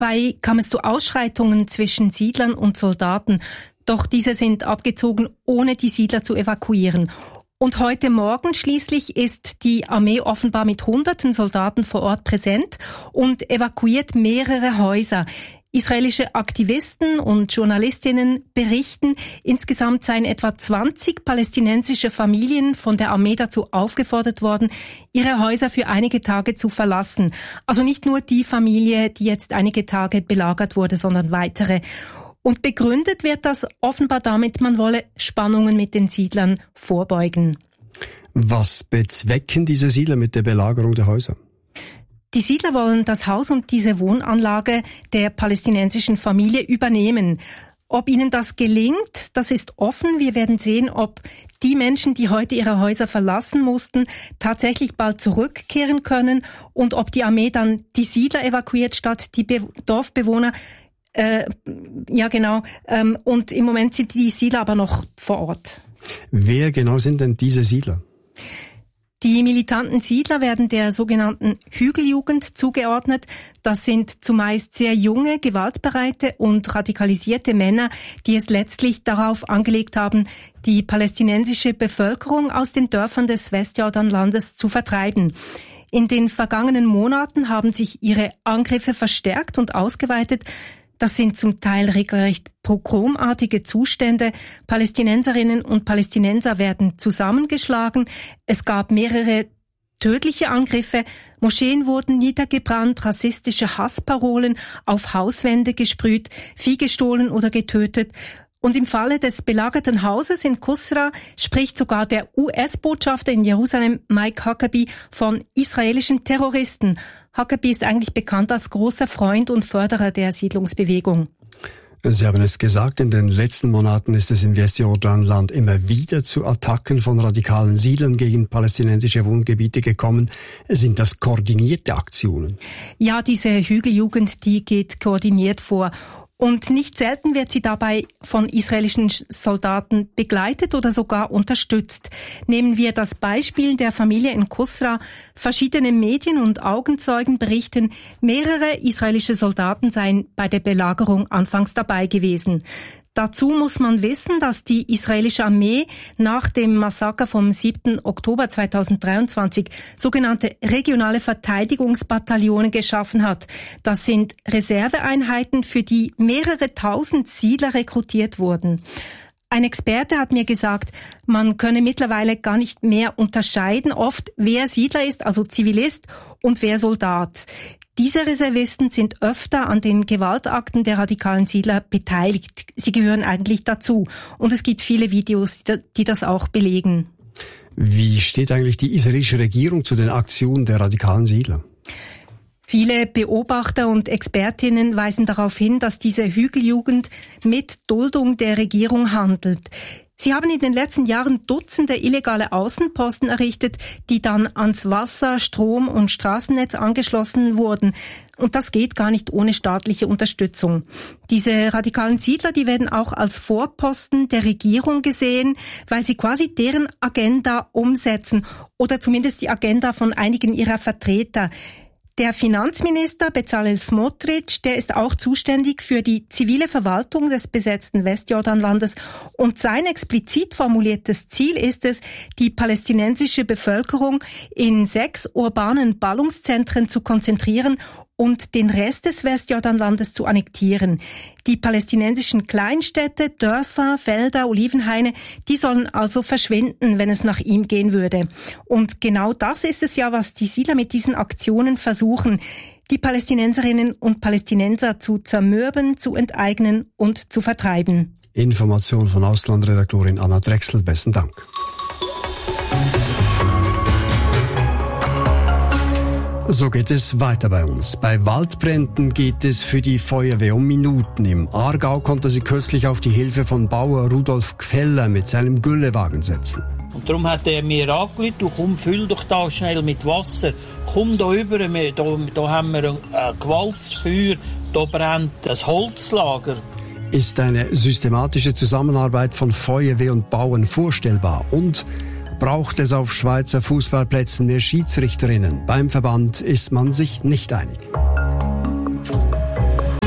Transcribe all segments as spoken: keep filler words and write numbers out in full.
Dabei kam es zu Ausschreitungen zwischen Siedlern und Soldaten. Doch diese sind abgezogen, ohne die Siedler zu evakuieren. Und heute Morgen schließlich ist die Armee offenbar mit hunderten Soldaten vor Ort präsent und evakuiert mehrere Häuser. Israelische Aktivisten und Journalistinnen berichten, insgesamt seien etwa zwanzig palästinensische Familien von der Armee dazu aufgefordert worden, ihre Häuser für einige Tage zu verlassen. Also nicht nur die Familie, die jetzt einige Tage belagert wurde, sondern weitere. Und begründet wird das offenbar damit, man wolle Spannungen mit den Siedlern vorbeugen. Was bezwecken diese Siedler mit der Belagerung der Häuser? Die Siedler wollen das Haus und diese Wohnanlage der palästinensischen Familie übernehmen. Ob ihnen das gelingt, das ist offen. Wir werden sehen, ob die Menschen, die heute ihre Häuser verlassen mussten, tatsächlich bald zurückkehren können und ob die Armee dann die Siedler evakuiert statt die Be- Dorfbewohner. Äh, ja, genau. Ähm, und im Moment sind die Siedler aber noch vor Ort. Wer genau sind denn diese Siedler? Die militanten Siedler werden der sogenannten Hügeljugend zugeordnet. Das sind zumeist sehr junge, gewaltbereite und radikalisierte Männer, die es letztlich darauf angelegt haben, die palästinensische Bevölkerung aus den Dörfern des Westjordanlandes zu vertreiben. In den vergangenen Monaten haben sich ihre Angriffe verstärkt und ausgeweitet. Das sind zum Teil regelrecht pogromartige Zustände. Palästinenserinnen und Palästinenser werden zusammengeschlagen. Es gab mehrere tödliche Angriffe. Moscheen wurden niedergebrannt, rassistische Hassparolen auf Hauswände gesprüht, Vieh gestohlen oder getötet. Und im Falle des belagerten Hauses in Kusra spricht sogar der U S-Botschafter in Jerusalem, Mike Huckabee, von israelischen Terroristen. Huckabee ist eigentlich bekannt als großer Freund und Förderer der Siedlungsbewegung. Sie haben es gesagt, in den letzten Monaten ist es im Westjordanland immer wieder zu Attacken von radikalen Siedlern gegen palästinensische Wohngebiete gekommen. Sind das koordinierte Aktionen? Ja, diese Hügeljugend, die geht koordiniert vor. Und nicht selten wird sie dabei von israelischen Soldaten begleitet oder sogar unterstützt. Nehmen wir das Beispiel der Familie in Kusra. Verschiedene Medien und Augenzeugen berichten, mehrere israelische Soldaten seien bei der Belagerung anfangs dabei gewesen. Dazu muss man wissen, dass die israelische Armee nach dem Massaker vom siebten Oktober zweitausenddreiundzwanzig sogenannte regionale Verteidigungsbataillone geschaffen hat. Das sind Reserveeinheiten, für die mehrere tausend Siedler rekrutiert wurden. Ein Experte hat mir gesagt, man könne mittlerweile gar nicht mehr unterscheiden, oft wer Siedler ist, also Zivilist, und wer Soldat. Diese Reservisten sind öfter an den Gewaltakten der radikalen Siedler beteiligt. Sie gehören eigentlich dazu. Und es gibt viele Videos, die das auch belegen. Wie steht eigentlich die israelische Regierung zu den Aktionen der radikalen Siedler? Viele Beobachter und Expertinnen weisen darauf hin, dass diese Hügeljugend mit Duldung der Regierung handelt. Sie haben in den letzten Jahren Dutzende illegale Außenposten errichtet, die dann ans Wasser-, Strom- und Straßennetz angeschlossen wurden. Und das geht gar nicht ohne staatliche Unterstützung. Diese radikalen Siedler, die werden auch als Vorposten der Regierung gesehen, weil sie quasi deren Agenda umsetzen oder zumindest die Agenda von einigen ihrer Vertreter. Der Finanzminister Bezalel Smotrich, der ist auch zuständig für die zivile Verwaltung des besetzten Westjordanlandes und sein explizit formuliertes Ziel ist es, die palästinensische Bevölkerung in sechs urbanen Ballungszentren zu konzentrieren und den Rest des Westjordanlandes zu annektieren. Die palästinensischen Kleinstädte, Dörfer, Felder, Olivenhaine, die sollen also verschwinden, wenn es nach ihm gehen würde. Und genau das ist es ja, was die Siedler mit diesen Aktionen versuchen, die Palästinenserinnen und Palästinenser zu zermürben, zu enteignen und zu vertreiben. Information von Auslandredaktorin Anna Drechsel, besten Dank. So geht es weiter bei uns. Bei Waldbränden geht es für die Feuerwehr um Minuten. Im Aargau konnte sie kürzlich auf die Hilfe von Bauer Rudolf Gfeller mit seinem Güllewagen setzen. Und darum hat er mir angerufen, du komm, füll doch da schnell mit Wasser. Komm da rüber, wir, da, da haben wir ein Gewaltsfeuer, da brennt ein Holzlager. Ist eine systematische Zusammenarbeit von Feuerwehr und Bauern vorstellbar? Und braucht es auf Schweizer Fußballplätzen mehr Schiedsrichterinnen? Beim Verband ist man sich nicht einig.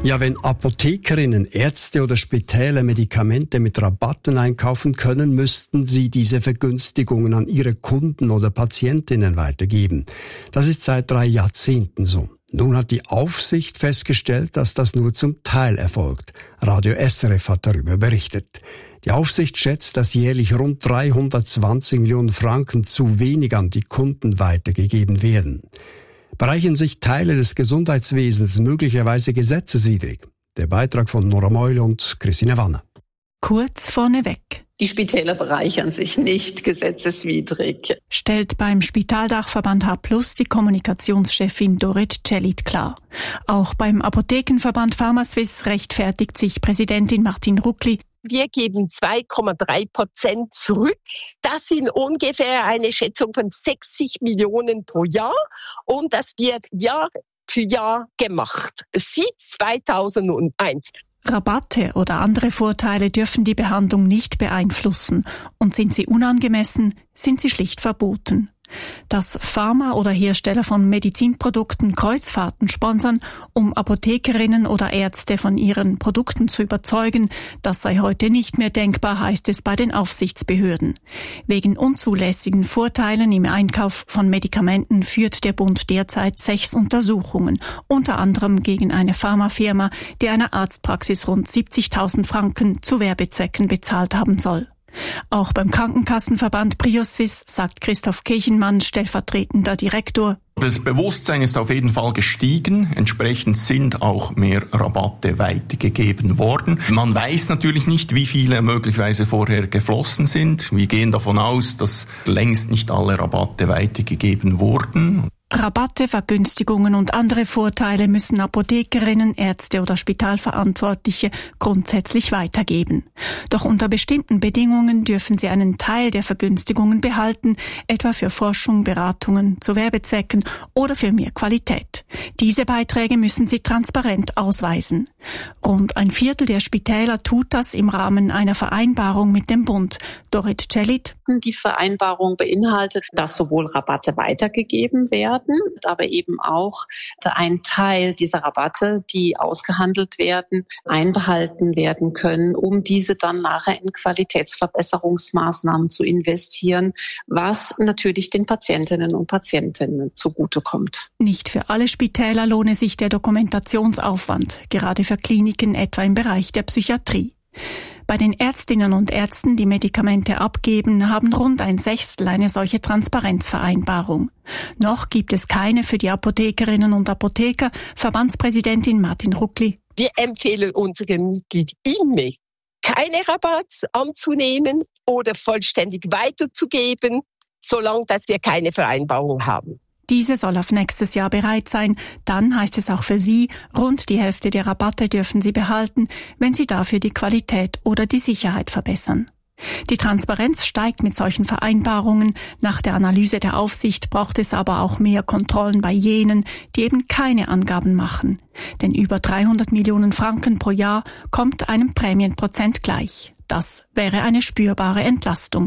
Ja, wenn Apothekerinnen, Ärzte oder Spitäler Medikamente mit Rabatten einkaufen können, müssten sie diese Vergünstigungen an ihre Kunden oder Patientinnen weitergeben. Das ist seit drei Jahrzehnten so. Nun hat die Aufsicht festgestellt, dass das nur zum Teil erfolgt. Radio S R F hat darüber berichtet. Die Aufsicht schätzt, dass jährlich rund dreihundertzwanzig Millionen Franken zu wenig an die Kunden weitergegeben werden. Bereichern sich Teile des Gesundheitswesens möglicherweise gesetzeswidrig? Der Beitrag von Nora Meule und Christine Wanner. Kurz vorneweg. Die Spitäler bereichern sich nicht gesetzeswidrig, stellt beim Spitaldachverband H plus die Kommunikationschefin Dorit Celit klar. Auch beim Apothekenverband Pharmaswiss rechtfertigt sich Präsidentin Martin Ruckli. Wir geben zwei Komma drei Prozent zurück. Das sind ungefähr eine Schätzung von sechzig Millionen pro Jahr. Und das wird Jahr für Jahr gemacht. Seit zweitausendeins. Rabatte oder andere Vorteile dürfen die Behandlung nicht beeinflussen. Und sind sie unangemessen, sind sie schlicht verboten. Dass Pharma oder Hersteller von Medizinprodukten Kreuzfahrten sponsern, um Apothekerinnen oder Ärzte von ihren Produkten zu überzeugen, das sei heute nicht mehr denkbar, heißt es bei den Aufsichtsbehörden. Wegen unzulässigen Vorteilen im Einkauf von Medikamenten führt der Bund derzeit sechs Untersuchungen, unter anderem gegen eine Pharmafirma, die einer Arztpraxis rund siebzigtausend Franken zu Werbezwecken bezahlt haben soll. Auch beim Krankenkassenverband Prioswiss sagt Christoph Kirchenmann, stellvertretender Direktor: Das Bewusstsein ist auf jeden Fall gestiegen. Entsprechend sind auch mehr Rabatte weitergegeben worden. Man weiß natürlich nicht, wie viele möglicherweise vorher geflossen sind. Wir gehen davon aus, dass längst nicht alle Rabatte weitergegeben wurden. Rabatte, Vergünstigungen und andere Vorteile müssen Apothekerinnen, Ärzte oder Spitalverantwortliche grundsätzlich weitergeben. Doch unter bestimmten Bedingungen dürfen sie einen Teil der Vergünstigungen behalten, etwa für Forschung, Beratungen, zu Werbezwecken oder für mehr Qualität. Diese Beiträge müssen sie transparent ausweisen. Rund ein Viertel der Spitäler tut das im Rahmen einer Vereinbarung mit dem Bund. Dorit Celit: Die Vereinbarung beinhaltet, dass sowohl Rabatte weitergegeben werden, aber eben auch ein Teil dieser Rabatte, die ausgehandelt werden, einbehalten werden können, um diese dann nachher in Qualitätsverbesserungsmaßnahmen zu investieren, was natürlich den Patientinnen und Patienten zugutekommt. Nicht für alle Spitäler lohne sich der Dokumentationsaufwand, gerade für Kliniken etwa im Bereich der Psychiatrie. Bei den Ärztinnen und Ärzten, die Medikamente abgeben, haben rund ein Sechstel eine solche Transparenzvereinbarung. Noch gibt es keine für die Apothekerinnen und Apotheker. Verbandspräsidentin Martin Ruckli: Wir empfehlen unseren Mitgliedern immer, keine Rabatte anzunehmen oder vollständig weiterzugeben, solange dass wir keine Vereinbarung haben. Diese soll auf nächstes Jahr bereit sein. Dann heißt es auch für Sie, rund die Hälfte der Rabatte dürfen Sie behalten, wenn Sie dafür die Qualität oder die Sicherheit verbessern. Die Transparenz steigt mit solchen Vereinbarungen. Nach der Analyse der Aufsicht braucht es aber auch mehr Kontrollen bei jenen, die eben keine Angaben machen. Denn über dreihundert Millionen Franken pro Jahr kommt einem Prämienprozent gleich. Das wäre eine spürbare Entlastung.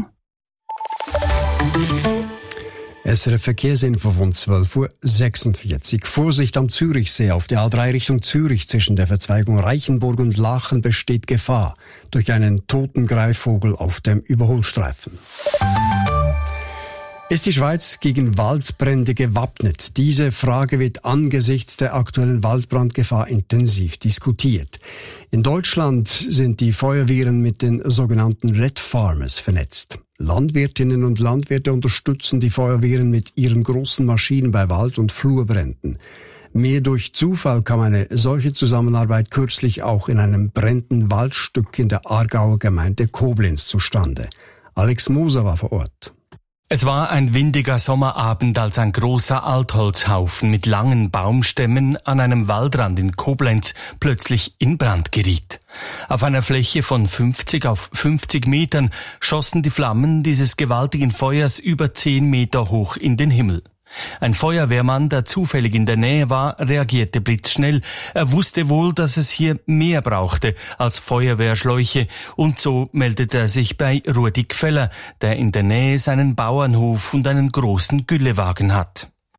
S R F Verkehrsinfo von zwölf Uhr sechsundvierzig. Vorsicht am Zürichsee. Auf der A drei Richtung Zürich zwischen der Verzweigung Reichenburg und Lachen besteht Gefahr durch einen toten Greifvogel auf dem Überholstreifen. Ist die Schweiz gegen Waldbrände gewappnet? Diese Frage wird angesichts der aktuellen Waldbrandgefahr intensiv diskutiert. In Deutschland sind die Feuerwehren mit den sogenannten Red Farmers vernetzt. Landwirtinnen und Landwirte unterstützen die Feuerwehren mit ihren großen Maschinen bei Wald- und Flurbränden. Mehr durch Zufall kam eine solche Zusammenarbeit kürzlich auch in einem brennenden Waldstück in der Aargauer Gemeinde Koblenz zustande. Alex Moser war vor Ort. Es war ein windiger Sommerabend, als ein großer Altholzhaufen mit langen Baumstämmen an einem Waldrand in Koblenz plötzlich in Brand geriet. Auf einer Fläche von fünfzig auf fünfzig Metern schossen die Flammen dieses gewaltigen Feuers über zehn Meter hoch in den Himmel. Ein Feuerwehrmann, der zufällig in der Nähe war, reagierte blitzschnell. Er wusste wohl, dass es hier mehr brauchte als Feuerwehrschläuche, und so meldete er sich bei Rudi Gfeller, der in der Nähe seinen Bauernhof und einen großen Güllewagen hat.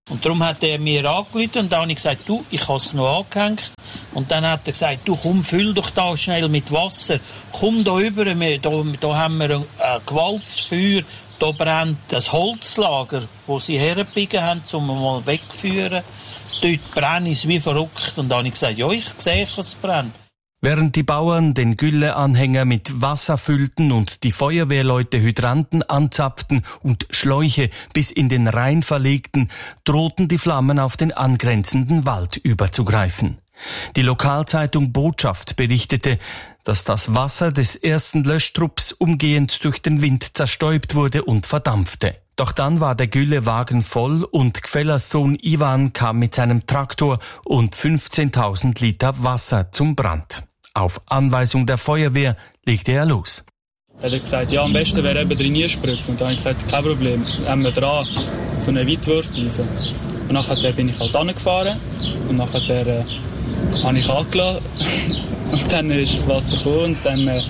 Und darum hat er mir angerufen und dann habe ich gesagt, du, ich habe es noch angehängt. Und dann hat er gesagt, du komm, füll doch da schnell mit Wasser. Komm da rüber, wir, da, da haben wir ein äh, Gewaltsfeuer. Da brennt das Holzlager, das sie hergebiegen haben, um mal wegzuführen. Dort brenne ich wie verrückt. Und dann habe ich gesagt, ja, ich sehe, dass es brennt. Während die Bauern den Gülleanhänger mit Wasser füllten und die Feuerwehrleute Hydranten anzapften und Schläuche bis in den Rhein verlegten, drohten die Flammen auf den angrenzenden Wald überzugreifen. Die Lokalzeitung Botschaft berichtete, dass das Wasser des ersten Löschtrupps umgehend durch den Wind zerstäubt wurde und verdampfte. Doch dann war der Güllewagen voll und Gfellers Sohn Ivan kam mit seinem Traktor und fünfzehntausend Liter Wasser zum Brand. Auf Anweisung der Feuerwehr legte er los. Er hat gesagt, ja, am besten wäre eben drin spritzen. Und dann habe ich gesagt, kein Problem, haben wir dran, so eine Weitwurfdüse. Und nachher bin ich halt angefahren und nachher äh, habe ich angelassen. Und dann ist das Wasser gekommen und dann äh,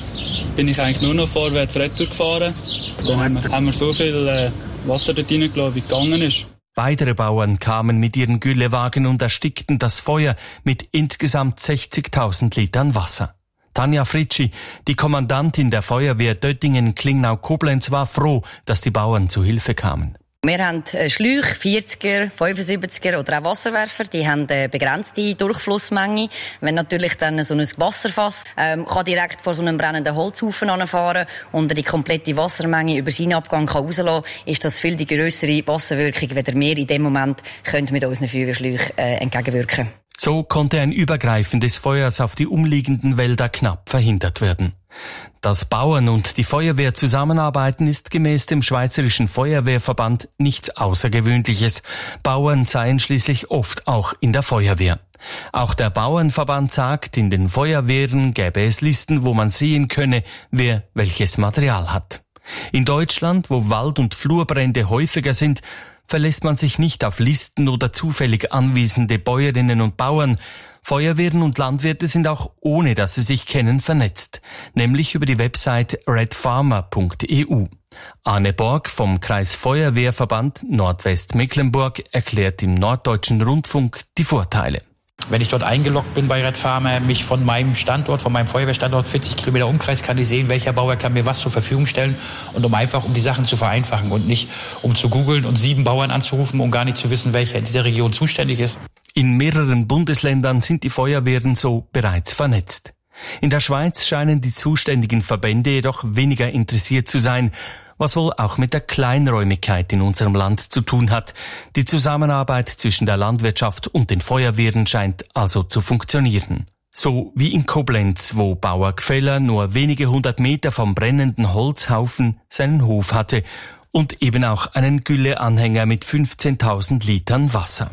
bin ich eigentlich nur noch vorwärts retour gefahren. Dann haben wir, haben wir so viel äh, Wasser dort reingelassen, wie gegangen ist. Weitere Bauern kamen mit ihren Güllewagen und erstickten das Feuer mit insgesamt sechzigtausend Litern Wasser. Tanja Fritschi, die Kommandantin der Feuerwehr Döttingen-Klingnau-Koblenz, war froh, dass die Bauern zu Hilfe kamen. Wir haben Schläuche, vierziger, fünfundsiebziger oder auch Wasserwerfer. Die haben eine begrenzte Durchflussmenge. Wenn natürlich dann so ein Wasserfass ähm, kann direkt vor so einem brennenden Holzhaufen anfahren und die komplette Wassermenge über seinen Abgang kann rauslassen, ist das viel die grössere Wasserwirkung, wenn wir in dem Moment können mit unseren Feuerwehrschläuchen äh, entgegenwirken. So konnte ein Übergreifen des Feuers auf die umliegenden Wälder knapp verhindert werden. Dass Bauern und die Feuerwehr zusammenarbeiten, ist gemäß dem Schweizerischen Feuerwehrverband nichts Außergewöhnliches. Bauern seien schließlich oft auch in der Feuerwehr. Auch der Bauernverband sagt, in den Feuerwehren gäbe es Listen, wo man sehen könne, wer welches Material hat. In Deutschland, wo Wald- und Flurbrände häufiger sind, verlässt man sich nicht auf Listen oder zufällig anwesende Bäuerinnen und Bauern. Feuerwehren und Landwirte sind auch ohne, dass sie sich kennen, vernetzt, nämlich über die Website red farmer punkt e u. Arne Borg vom Kreisfeuerwehrverband Nordwestmecklenburg erklärt im Norddeutschen Rundfunk die Vorteile. Wenn ich dort eingeloggt bin bei Red Farmer, mich von meinem Standort, von meinem Feuerwehrstandort, vierzig Kilometer Umkreis, kann ich sehen, welcher Bauer kann mir was zur Verfügung stellen und um einfach, um die Sachen zu vereinfachen und nicht um zu googeln und sieben Bauern anzurufen, um gar nicht zu wissen, welcher in dieser Region zuständig ist. In mehreren Bundesländern sind die Feuerwehren so bereits vernetzt. In der Schweiz scheinen die zuständigen Verbände jedoch weniger interessiert zu sein, was wohl auch mit der Kleinräumigkeit in unserem Land zu tun hat. Die Zusammenarbeit zwischen der Landwirtschaft und den Feuerwehren scheint also zu funktionieren. So wie in Koblenz, wo Bauer Gfeller nur wenige hundert Meter vom brennenden Holzhaufen seinen Hof hatte und eben auch einen Gülleanhänger mit fünfzehntausend Litern Wasser.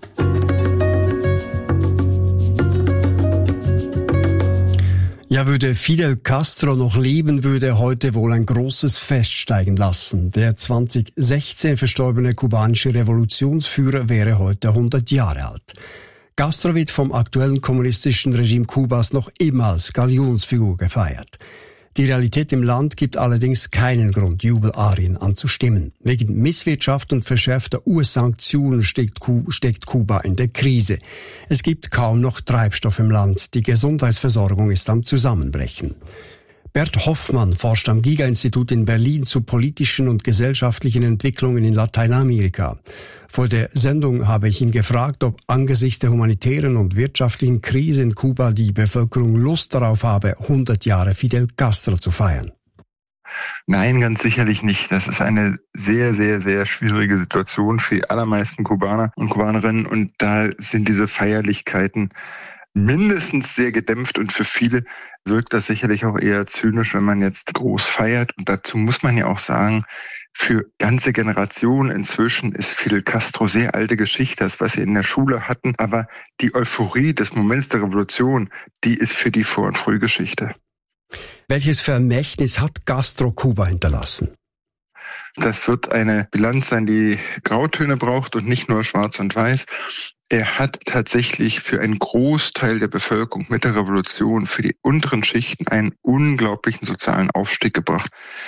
Ja, würde Fidel Castro noch leben, würde er heute wohl ein großes Fest steigen lassen. Der zweitausendsechzehn verstorbene kubanische Revolutionsführer wäre heute hundert Jahre alt. Castro wird vom aktuellen kommunistischen Regime Kubas noch immer als Galionsfigur gefeiert. Die Realität im Land gibt allerdings keinen Grund, Jubelarien anzustimmen. Wegen Misswirtschaft und verschärfter U S-Sanktionen steckt Kuba in der Krise. Es gibt kaum noch Treibstoff im Land. Die Gesundheitsversorgung ist am Zusammenbrechen. Bert Hoffmann forscht am Giga-Institut in Berlin zu politischen und gesellschaftlichen Entwicklungen in Lateinamerika. Vor der Sendung habe ich ihn gefragt, ob angesichts der humanitären und wirtschaftlichen Krise in Kuba die Bevölkerung Lust darauf habe, hundert Jahre Fidel Castro zu feiern. Nein, ganz sicherlich nicht. Das ist eine sehr, sehr, sehr schwierige Situation für die allermeisten Kubaner und Kubanerinnen. Und da sind diese Feierlichkeiten mindestens sehr gedämpft und für viele wirkt das sicherlich auch eher zynisch, wenn man jetzt groß feiert. Und dazu muss man ja auch sagen, für ganze Generationen inzwischen ist Fidel Castro sehr alte Geschichte, das, was sie in der Schule hatten. Aber die Euphorie des Moments der Revolution, die ist für die Vor- und Frühgeschichte. Welches Vermächtnis hat Castro Kuba hinterlassen? Das wird eine Bilanz sein, die Grautöne braucht und nicht nur schwarz und weiß. Er hat tatsächlich für einen Großteil der Bevölkerung mit der Revolution, für die unteren Schichten, einen unglaublichen sozialen Aufstieg gebracht.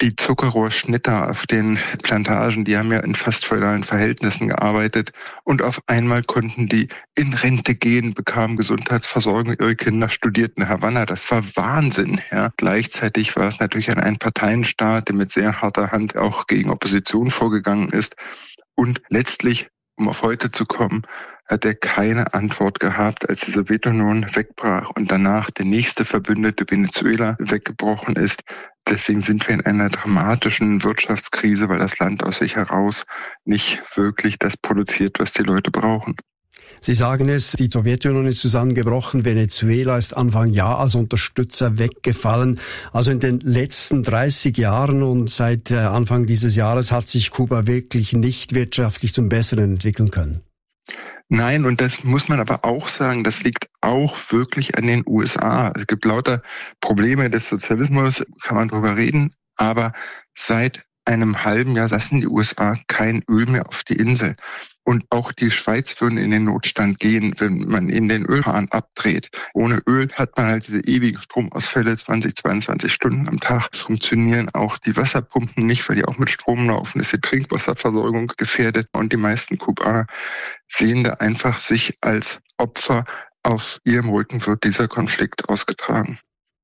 Die Zuckerrohrschnitter auf den Plantagen, die haben ja in fast feudalen Verhältnissen gearbeitet und auf einmal konnten die in Rente gehen, bekamen Gesundheitsversorgung, ihre Kinder studierten in Havanna. Das war Wahnsinn. Ja. Gleichzeitig war es natürlich ein Einparteienstaat, der mit sehr harter Hand auch gegen Opposition vorgegangen ist. Und letztlich, um auf heute zu kommen, hat er keine Antwort gehabt, als die Sowjetunion wegbrach und danach der nächste Verbündete Venezuela weggebrochen ist. Deswegen sind wir in einer dramatischen Wirtschaftskrise, weil das Land aus sich heraus nicht wirklich das produziert, was die Leute brauchen. Sie sagen es, die Sowjetunion ist zusammengebrochen, Venezuela ist Anfang Jahr als Unterstützer weggefallen. Also in den letzten dreißig Jahren und seit Anfang dieses Jahres hat sich Kuba wirklich nicht wirtschaftlich zum Besseren entwickeln können. Nein, und das muss man aber auch sagen, das liegt auch wirklich an den U S A. Es gibt lauter Probleme des Sozialismus, kann man drüber reden, aber seit einem halben Jahr lassen die U S A kein Öl mehr auf die Insel. Und auch die Schweiz würde in den Notstand gehen, wenn man in den Ölhahn abdreht. Ohne Öl hat man halt diese ewigen Stromausfälle, zwanzig, zweiundzwanzig Stunden am Tag. Funktionieren auch die Wasserpumpen nicht, weil die auch mit Strom laufen. Ist die Trinkwasserversorgung gefährdet. Und die meisten Kubaner sehen da einfach sich als Opfer. Auf ihrem Rücken wird dieser Konflikt ausgetragen.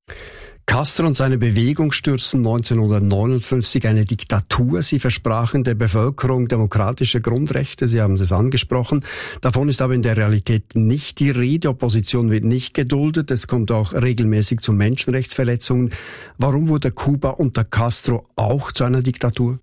Castro und seine Bewegung stürzten neunzehnhundertneunundfünfzig eine Diktatur. Sie versprachen der Bevölkerung demokratische Grundrechte. Sie haben es angesprochen. Davon ist aber in der Realität nicht die Rede. Opposition wird nicht geduldet. Es kommt auch regelmäßig zu Menschenrechtsverletzungen. Warum wurde Kuba unter Castro auch zu einer Diktatur?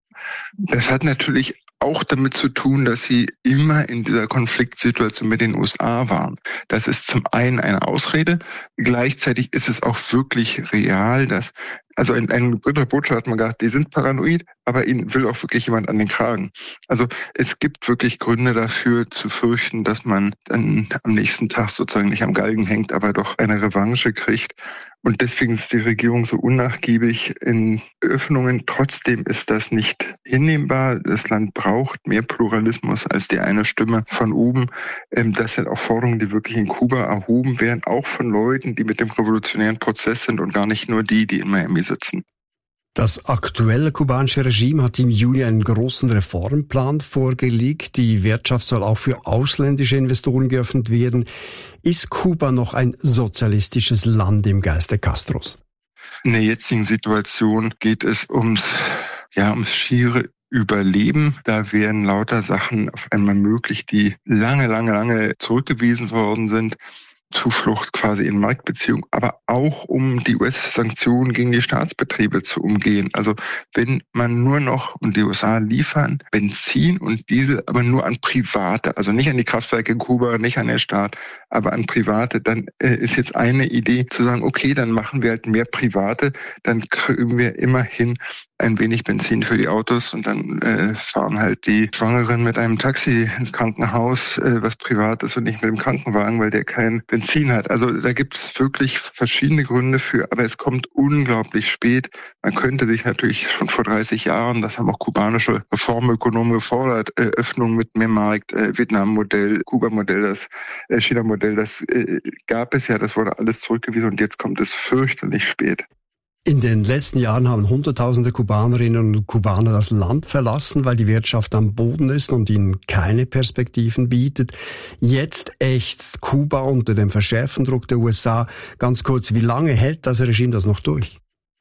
Das hat natürlich auch damit zu tun, dass sie immer in dieser Konfliktsituation mit den U S A waren. Das ist zum einen eine Ausrede, gleichzeitig ist es auch wirklich real, dass, also ein, ein britischer Botschafter hat mal gesagt, die sind paranoid, aber ihnen will auch wirklich jemand an den Kragen. Also es gibt wirklich Gründe dafür zu fürchten, dass man dann am nächsten Tag sozusagen nicht am Galgen hängt, aber doch eine Revanche kriegt. Und deswegen ist die Regierung so unnachgiebig in Öffnungen. Trotzdem ist das nicht hinnehmbar. Das Land braucht mehr Pluralismus als die eine Stimme von oben. Das sind auch Forderungen, die wirklich in Kuba erhoben werden, auch von Leuten, die mit dem revolutionären Prozess sind und gar nicht nur die, die in Miami sitzen. Das aktuelle kubanische Regime hat im Juli einen großen Reformplan vorgelegt. Die Wirtschaft soll auch für ausländische Investoren geöffnet werden. Ist Kuba noch ein sozialistisches Land im Geiste Castros? In der jetzigen Situation geht es ums, ja, ums schiere Überleben. Da werden lauter Sachen auf einmal möglich, die lange, lange, lange zurückgewiesen worden sind. Zuflucht quasi in Marktbeziehungen, aber auch um die U S-Sanktionen gegen die Staatsbetriebe zu umgehen. Also wenn man nur noch, und die U S A liefern, Benzin und Diesel, aber nur an Private, also nicht an die Kraftwerke in Kuba, nicht an den Staat, aber an Private, dann äh, ist jetzt eine Idee zu sagen, okay, dann machen wir halt mehr Private, dann kriegen wir immerhin ein wenig Benzin für die Autos und dann äh, fahren halt die Schwangeren mit einem Taxi ins Krankenhaus, äh, was privat ist und nicht mit dem Krankenwagen, weil der kein Benzin hat. Also da gibt es wirklich verschiedene Gründe für, aber es kommt unglaublich spät. Man könnte sich natürlich schon vor dreißig Jahren, das haben auch kubanische Reformökonomen gefordert, äh, Öffnung mit mehr Markt, äh, Vietnam-Modell, Kuba-Modell, das äh, China-Modell, das äh, gab es ja, das wurde alles zurückgewiesen und jetzt kommt es fürchterlich spät. In den letzten Jahren haben Hunderttausende Kubanerinnen und Kubaner das Land verlassen, weil die Wirtschaft am Boden ist und ihnen keine Perspektiven bietet. Jetzt ächzt Kuba unter dem verschärften Druck der U S A. Ganz kurz, wie lange hält das Regime das noch durch?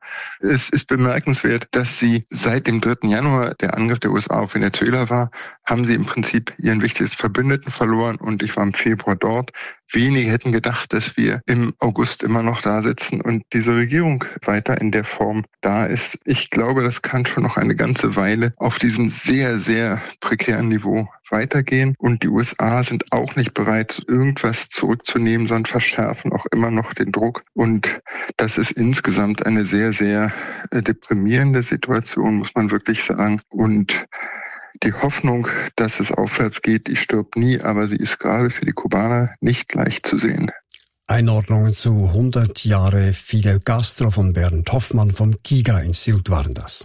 Es ist bemerkenswert, dass sie seit dem dritten Januar, der Angriff der U S A auf Venezuela war, haben sie im Prinzip ihren wichtigsten Verbündeten verloren und ich war im Februar dort. Wenige hätten gedacht, dass wir im August immer noch da sitzen und diese Regierung weiter in der Form da ist. Ich glaube, das kann schon noch eine ganze Weile auf diesem sehr, sehr prekären Niveau weitergehen. Und die U S A sind auch nicht bereit, irgendwas zurückzunehmen, sondern verschärfen auch immer noch den Druck. Und das ist insgesamt eine sehr, sehr deprimierende Situation, muss man wirklich sagen. Und die Hoffnung, dass es aufwärts geht, die stirbt nie, aber sie ist gerade für die Kubaner nicht leicht zu sehen. Einordnungen zu hundert Jahre Fidel Castro von Bernd Hoffmann vom Giga-Institut waren das.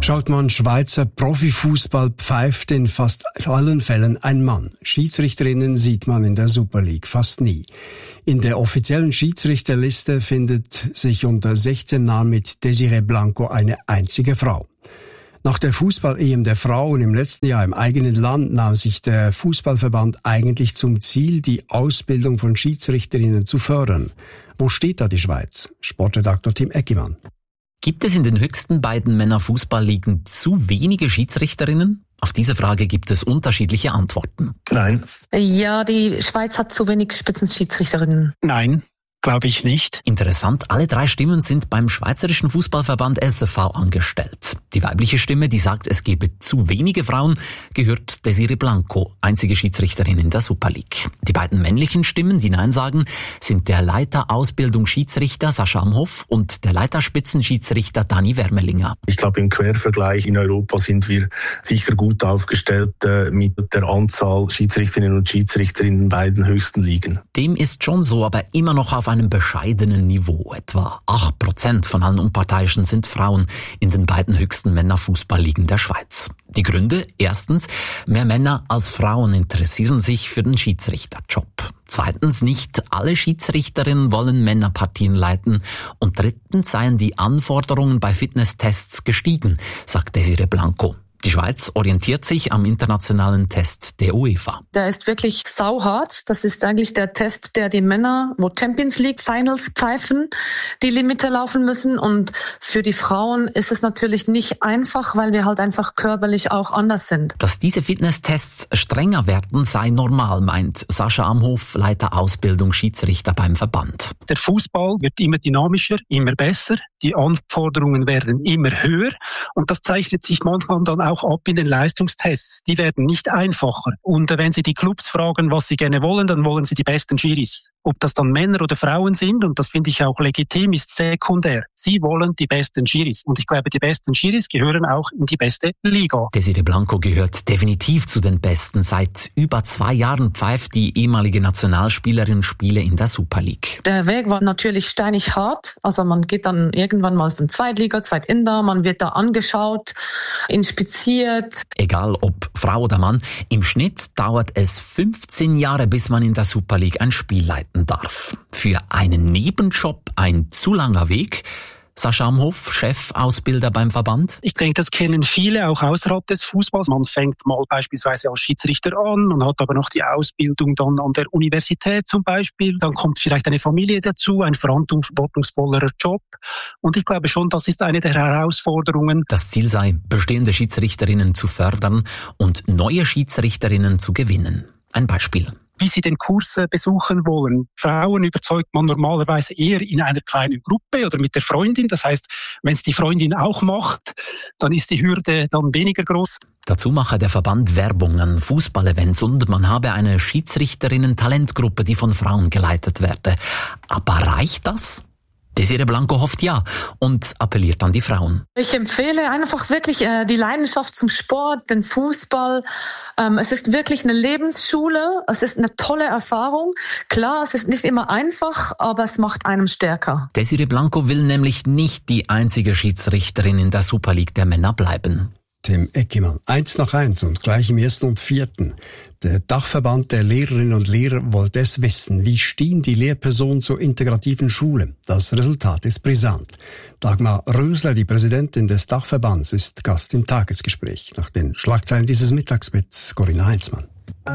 Schaut man Schweizer Profifußball, pfeift in fast allen Fällen ein Mann. Schiedsrichterinnen sieht man in der Super League fast nie. In der offiziellen Schiedsrichterliste findet sich unter sechzehn Namen mit Desiree Blanco eine einzige Frau. Nach der Fußball-E M der Frauen im letzten Jahr im eigenen Land nahm sich der Fußballverband eigentlich zum Ziel, die Ausbildung von Schiedsrichterinnen zu fördern. Wo steht da die Schweiz? Sportredaktor Tim Eckimann. Gibt es in den höchsten beiden Männerfußballligen zu wenige Schiedsrichterinnen? Auf diese Frage gibt es unterschiedliche Antworten. Nein. Ja, die Schweiz hat zu wenig Spitzenschiedsrichterinnen. Nein, glaube ich nicht. Interessant, alle drei Stimmen sind beim Schweizerischen Fußballverband S F V angestellt. Die weibliche Stimme, die sagt, es gebe zu wenige Frauen, gehört Desiree Blanco, einzige Schiedsrichterin in der Super League. Die beiden männlichen Stimmen, die Nein sagen, sind der Leiter Ausbildung Schiedsrichter Sascha Amhoff und der Leiter Spitzenschiedsrichter Dani Wermelinger. Ich glaube, im Quervergleich in Europa sind wir sicher gut aufgestellt äh, mit der Anzahl Schiedsrichterinnen und Schiedsrichter in den beiden höchsten Ligen. Dem ist schon so, aber immer noch auf einem bescheidenen Niveau. Etwa acht Prozent von allen Unparteiischen sind Frauen in den beiden höchsten Männerfußballligen der Schweiz. Die Gründe? Erstens, mehr Männer als Frauen interessieren sich für den Schiedsrichterjob. Zweitens, nicht alle Schiedsrichterinnen wollen Männerpartien leiten. Und drittens seien die Anforderungen bei Fitnesstests gestiegen, sagt Desiree Blanco. Die Schweiz orientiert sich am internationalen Test der UEFA. Der ist wirklich sauhart. Das ist eigentlich der Test, der die Männer, wo Champions League Finals pfeifen, die Limite laufen müssen. Und für die Frauen ist es natürlich nicht einfach, weil wir halt einfach körperlich auch anders sind. Dass diese Fitnesstests strenger werden, sei normal, meint Sascha Amhoff, Leiter Ausbildung Schiedsrichter beim Verband. Der Fußball wird immer dynamischer, immer besser. Die Anforderungen werden immer höher. Und das zeichnet sich manchmal dann auch ab in den Leistungstests. Die werden nicht einfacher. Und wenn Sie die Clubs fragen, was sie gerne wollen, dann wollen sie die besten Schiris. Ob das dann Männer oder Frauen sind, und das finde ich auch legitim, ist sekundär. Sie wollen die besten Schiris. Und ich glaube, die besten Schiris gehören auch in die beste Liga. Desiree Blanco gehört definitiv zu den Besten. Seit über zwei Jahren pfeift die ehemalige Nationalspielerin Spiele in der Super League. Der Weg war natürlich steinig hart. Also man geht dann irgendwann mal von Zweitliga, Zweitinter, man wird da angeschaut, inspiziert. Egal ob Frau oder Mann, im Schnitt dauert es fünfzehn Jahre, bis man in der Super League ein Spiel leiten darf. Für einen Nebenjob ein zu langer Weg? Sascha Amhoff, Chefausbilder beim Verband. Ich denke, das kennen viele auch außerhalb des Fußballs. Man fängt mal beispielsweise als Schiedsrichter an und hat aber noch die Ausbildung dann an der Universität zum Beispiel. Dann kommt vielleicht eine Familie dazu, ein verantwortungsvollerer Job. Und ich glaube schon, das ist eine der Herausforderungen. Das Ziel sei, bestehende Schiedsrichterinnen zu fördern und neue Schiedsrichterinnen zu gewinnen. Ein Beispiel. Wie sie den Kurs besuchen wollen. Frauen überzeugt man normalerweise eher in einer kleinen Gruppe oder mit der Freundin. Das heißt, wenn es die Freundin auch macht, dann ist die Hürde dann weniger groß. Dazu mache der Verband Werbung an Fußballevents und man habe eine Schiedsrichterinnen-Talentgruppe, die von Frauen geleitet werde. Aber reicht das? Desiree Blanco hofft ja und appelliert an die Frauen. Ich empfehle einfach wirklich äh, die Leidenschaft zum Sport, den Fußball. Ähm, es ist wirklich eine Lebensschule. Es ist eine tolle Erfahrung. Klar, es ist nicht immer einfach, aber es macht einem stärker. Desiree Blanco will nämlich nicht die einzige Schiedsrichterin in der Super League der Männer bleiben. Tim Eckimann, eins nach eins und gleich im ersten und vierten. Der Dachverband der Lehrerinnen und Lehrer wollte es wissen. Wie stehen die Lehrpersonen zur integrativen Schule? Das Resultat ist brisant. Dagmar Rösler, die Präsidentin des Dachverbands, ist Gast im Tagesgespräch. Nach den Schlagzeilen dieses Mittags mit Corinna Heinzmann.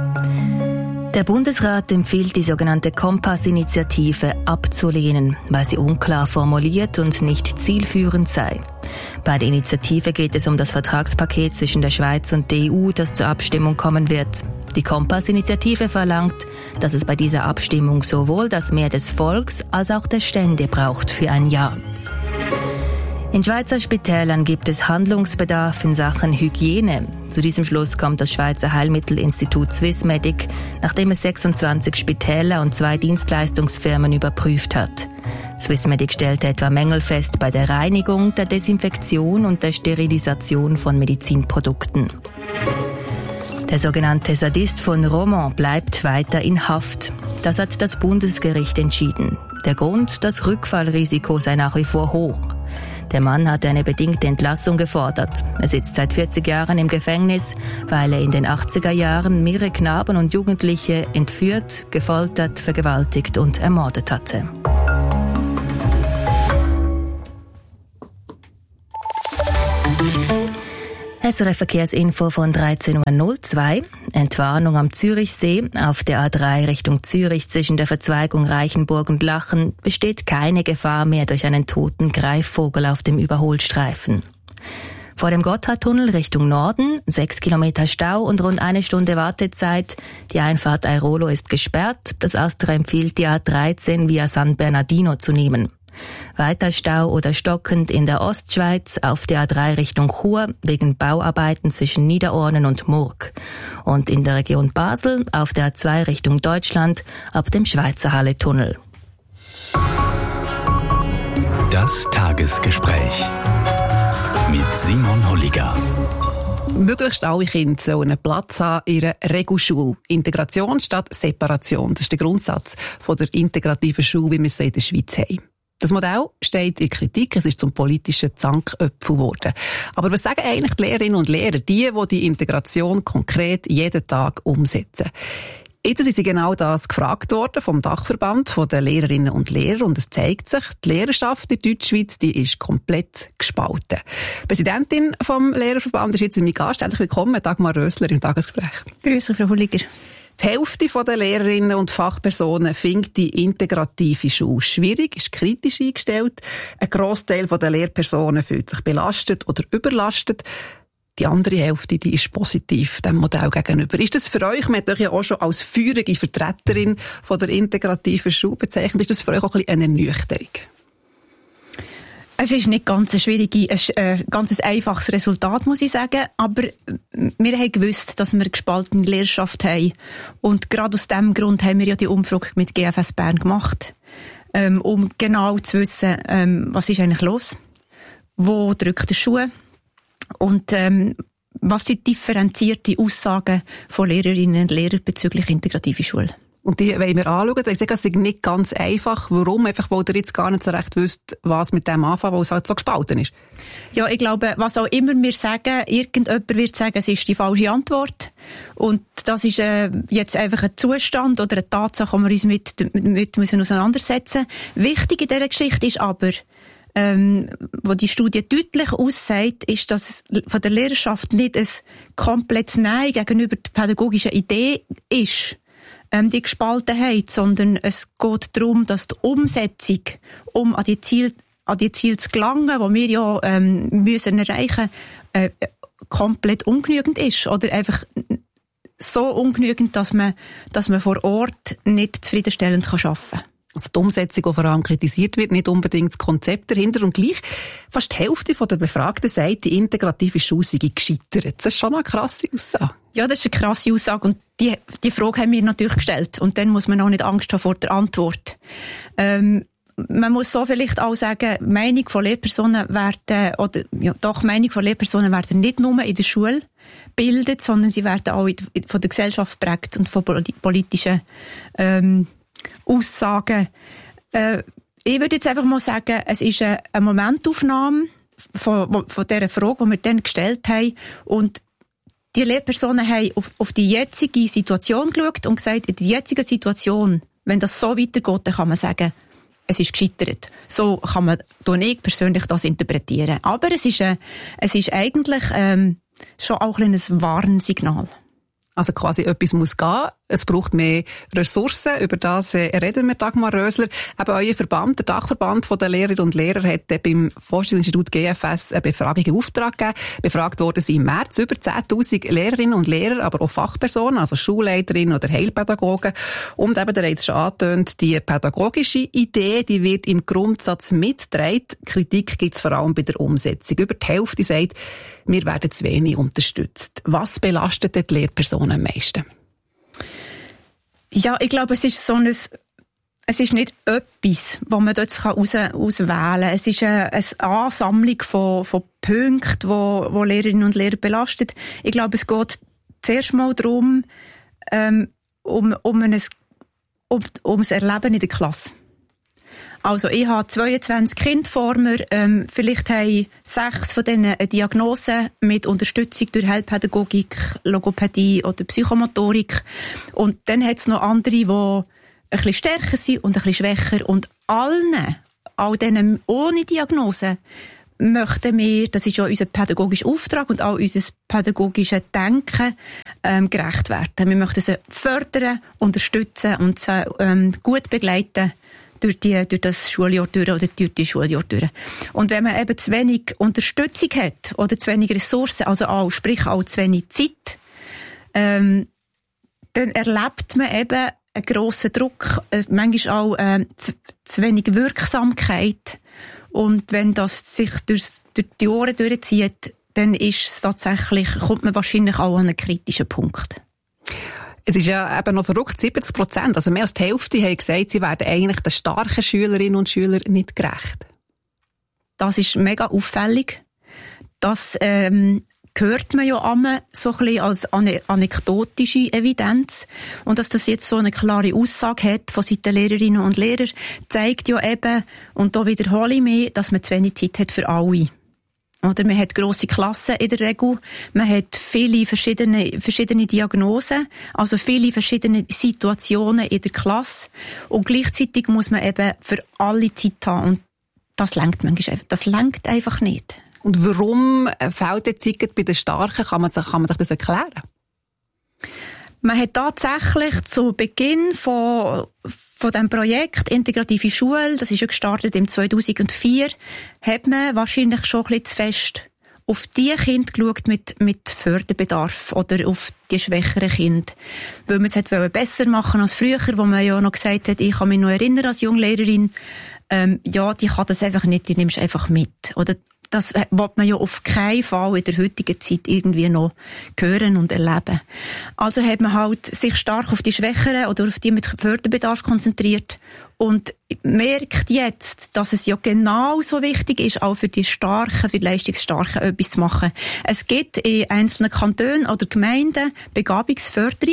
Der Bundesrat empfiehlt, die sogenannte Kompass-Initiative abzulehnen, weil sie unklar formuliert und nicht zielführend sei. Bei der Initiative geht es um das Vertragspaket zwischen der Schweiz und der E U, das zur Abstimmung kommen wird. Die Kompass-Initiative verlangt, dass es bei dieser Abstimmung sowohl das Mehr des Volks als auch der Stände braucht für ein Ja. In Schweizer Spitälern gibt es Handlungsbedarf in Sachen Hygiene. Zu diesem Schluss kommt das Schweizer Heilmittelinstitut Swissmedic, nachdem es sechsundzwanzig Spitäler und zwei Dienstleistungsfirmen überprüft hat. Swissmedic stellte etwa Mängel fest bei der Reinigung, der Desinfektion und der Sterilisation von Medizinprodukten. Der sogenannte Sadist von Romont bleibt weiter in Haft. Das hat das Bundesgericht entschieden. Der Grund, das Rückfallrisiko sei nach wie vor hoch. Der Mann hatte eine bedingte Entlassung gefordert. Er sitzt seit vierzig Jahren im Gefängnis, weil er in den achtziger Jahren mehrere Knaben und Jugendliche entführt, gefoltert, vergewaltigt und ermordet hatte. S R F-Verkehrsinfo von dreizehn Uhr null zwei. Entwarnung am Zürichsee. Auf der A drei Richtung Zürich zwischen der Verzweigung Reichenburg und Lachen besteht keine Gefahr mehr durch einen toten Greifvogel auf dem Überholstreifen. Vor dem Gotthardtunnel Richtung Norden, sechs Kilometer Stau und rund eine Stunde Wartezeit. Die Einfahrt Airolo ist gesperrt. Das Astra empfiehlt, die A dreizehn via San Bernardino zu nehmen. Weiter Stau oder stockend in der Ostschweiz auf der A drei Richtung Chur wegen Bauarbeiten zwischen Niederornen und Murg. Und in der Region Basel auf der A zwei Richtung Deutschland ab dem Schweizer Halle-Tunnel. Das Tagesgespräch mit Simon Holliger. Möglichst alle Kinder sollen einen Platz haben in einer Regelschule. Integration statt Separation. Das ist der Grundsatz von der integrativen Schule, wie wir es in der Schweiz haben. Das Modell steht in Kritik, es ist zum politischen Zanköpfel geworden. Aber was sagen eigentlich die Lehrerinnen und Lehrer, die, die die Integration konkret jeden Tag umsetzen? Jetzt sind sie genau das gefragt worden vom Dachverband von den Lehrerinnen und Lehrern und es zeigt sich, die Lehrerschaft in der Deutschschweiz, die ist komplett gespalten. Die Präsidentin vom Lehrerverband ist jetzt in meinem Gast. Herzlich willkommen, Dagmar Rösler im Tagesgespräch. Grüße, Frau Holliger. Die Hälfte der Lehrerinnen und Fachpersonen findet die integrative Schule schwierig, ist kritisch eingestellt. Ein Grossteil der Lehrpersonen fühlt sich belastet oder überlastet. Die andere Hälfte, die ist positiv dem Modell gegenüber. Ist das für euch, man hat euch ja auch schon als feurige Vertreterin von der integrativen Schule bezeichnet, ist das für euch auch ein bisschen eine Ernüchterung? Es ist nicht ganz ein schwieriges, ein ganz einfaches Resultat, muss ich sagen. Aber wir haben gewusst, dass wir eine gespaltene Lehrerschaft haben. Und gerade aus diesem Grund haben wir ja die Umfrage mit G F S Bern gemacht, ähm, um genau zu wissen, ähm, was ist eigentlich los? Wo drückt der Schuh? Und ähm, was sind differenzierte Aussagen von Lehrerinnen und Lehrern bezüglich integrative Schule? Und die wollen wir anschauen. Ich sage, es ist nicht ganz einfach. Warum? Einfach, weil ihr jetzt gar nicht so recht wisst, was mit dem anfangen, weil es halt so gespalten ist. Ja, ich glaube, was auch immer wir sagen, irgendjemand wird sagen, es ist die falsche Antwort. Und das ist äh, jetzt einfach ein Zustand oder eine Tatsache, die wir uns mit, mit müssen auseinandersetzen müssen. Wichtig in dieser Geschichte ist aber, ähm, wo die Studie deutlich aussagt, ist, dass es von der Lehrerschaft nicht ein komplettes Nein gegenüber der pädagogischen Idee ist, ähm, die Gespaltenheit, sondern es geht darum, dass die Umsetzung, um an die Ziele, an die Ziele zu gelangen, die wir ja ähm, müssen erreichen, äh, komplett ungenügend ist oder einfach so ungenügend, dass man, dass man vor Ort nicht zufriedenstellend arbeiten kann. Also die Umsetzung, die vor allem kritisiert wird, nicht unbedingt das Konzept dahinter. Und gleich fast die Hälfte der Befragten sagt, die integrative Schule sei gescheitert. Das ist schon eine krasse Aussage. Ja, das ist eine krasse Aussage. Und die, die Frage haben wir natürlich gestellt. Und dann muss man auch nicht Angst haben vor der Antwort. Ähm, man muss so vielleicht auch sagen, Meinung von Lehrpersonen werden, oder, ja, doch, Meinung von Lehrpersonen werden nicht nur in der Schule bildet, sondern sie werden auch von der Gesellschaft geprägt und von politischen, ähm, Aussagen. Äh, ich würde jetzt einfach mal sagen, es ist eine, eine Momentaufnahme von, von dieser Frage, die wir dann gestellt haben. Und die Lehrpersonen haben auf, auf die jetzige Situation geschaut und gesagt, in der jetzigen Situation, wenn das so weitergeht, dann kann man sagen, es ist gescheitert. So kann man, tue ich persönlich das interpretieren. Aber es ist, äh, es ist eigentlich ähm, schon auch ein kleines Warnsignal. Also quasi etwas muss gehen. Es braucht mehr Ressourcen. Über das äh, reden wir, Dagmar Rösler. Eben euer Verband, der Dachverband der Lehrerinnen und Lehrer, hat äh, beim Forschungsinstitut G F S eine Befragung in Auftrag gegeben. Befragt wurden sie im März über zehntausend Lehrerinnen und Lehrer, aber auch Fachpersonen, also Schulleiterinnen oder Heilpädagogen. Und eben, der hat es schon angetönt, die pädagogische Idee, die wird im Grundsatz mitgetragen. Kritik gibt es vor allem bei der Umsetzung. Über die Hälfte sagt, wir werden zu wenig unterstützt. Was belastet die Lehrpersonen am meisten? Ja, ich glaube, es ist so ein, es ist nicht etwas, was man dort aus, auswählen kann. Es ist eine, eine Ansammlung von, von Punkten, wo, wo Lehrerinnen und Lehrer belastet. Ich glaube, es geht zuerst mal darum, ähm, um, um, ein, um, um das Erleben in der Klasse. Also ich habe zweiundzwanzig Kinder vor mir, ähm, vielleicht haben sechs von denen eine Diagnose mit Unterstützung durch Heilpädagogik, Logopädie oder Psychomotorik. Und dann hat es noch andere, die ein bisschen stärker sind und ein bisschen schwächer. Und allen, all denen ohne Diagnose, möchten wir, das ist ja unser pädagogischer Auftrag und auch unser pädagogisches Denken, ähm, gerecht werden. Wir möchten sie fördern, unterstützen und sie ähm, gut begleiten durch, die, durch das Schuljahr durch oder durch die Schuljahr durch. Und wenn man eben zu wenig Unterstützung hat oder zu wenig Ressourcen, also auch, sprich auch zu wenig Zeit, ähm, dann erlebt man eben einen grossen Druck, äh, manchmal auch äh, zu, zu wenig Wirksamkeit. Und wenn das sich durch, durch die Ohren durchzieht, dann ist es tatsächlich, kommt man wahrscheinlich auch an einen kritischen Punkt. Es ist ja eben noch verrückt, siebzig Prozent, also mehr als die Hälfte haben gesagt, sie werden eigentlich den starken Schülerinnen und Schülern nicht gerecht. Das ist mega auffällig. Das ähm, hört man ja immer so ein bisschen als anekdotische Evidenz. Und dass das jetzt so eine klare Aussage hat von Seiten Lehrerinnen und Lehrer, zeigt ja eben, und da wiederhole ich mich, dass man zu wenig Zeit hat für alle. Oder man hat grosse Klassen in der Regel, man hat viele verschiedene, verschiedene Diagnosen, also viele verschiedene Situationen in der Klasse. Und gleichzeitig muss man eben für alle Zeit haben. Und das lenkt manchmal, das lenkt einfach nicht. Und warum fehlt die Zeit bei den Starken? Kann man sich, kann man sich das erklären? Man hat tatsächlich zu Beginn von, von dem Projekt Integrative Schule, das ist ja gestartet im zweitausendvier, hat man wahrscheinlich schon ein bisschen zu fest auf die Kinder geschaut mit, mit Förderbedarf oder auf die schwächeren Kinder. Weil man es hätte besser machen als früher, wo man ja noch gesagt hat, ich kann mich noch erinnern als Junglehrerin, ähm, ja, die kann das einfach nicht, die nimmst du einfach mit. Oder das will man ja auf keinen Fall in der heutigen Zeit irgendwie noch hören und erleben. Also hat man halt sich stark auf die Schwächeren oder auf die mit Förderbedarf konzentriert und merkt jetzt, dass es ja genauso wichtig ist, auch für die Starken, für die Leistungsstarken etwas zu machen. Es gibt in einzelnen Kantonen oder Gemeinden Begabungsförderung.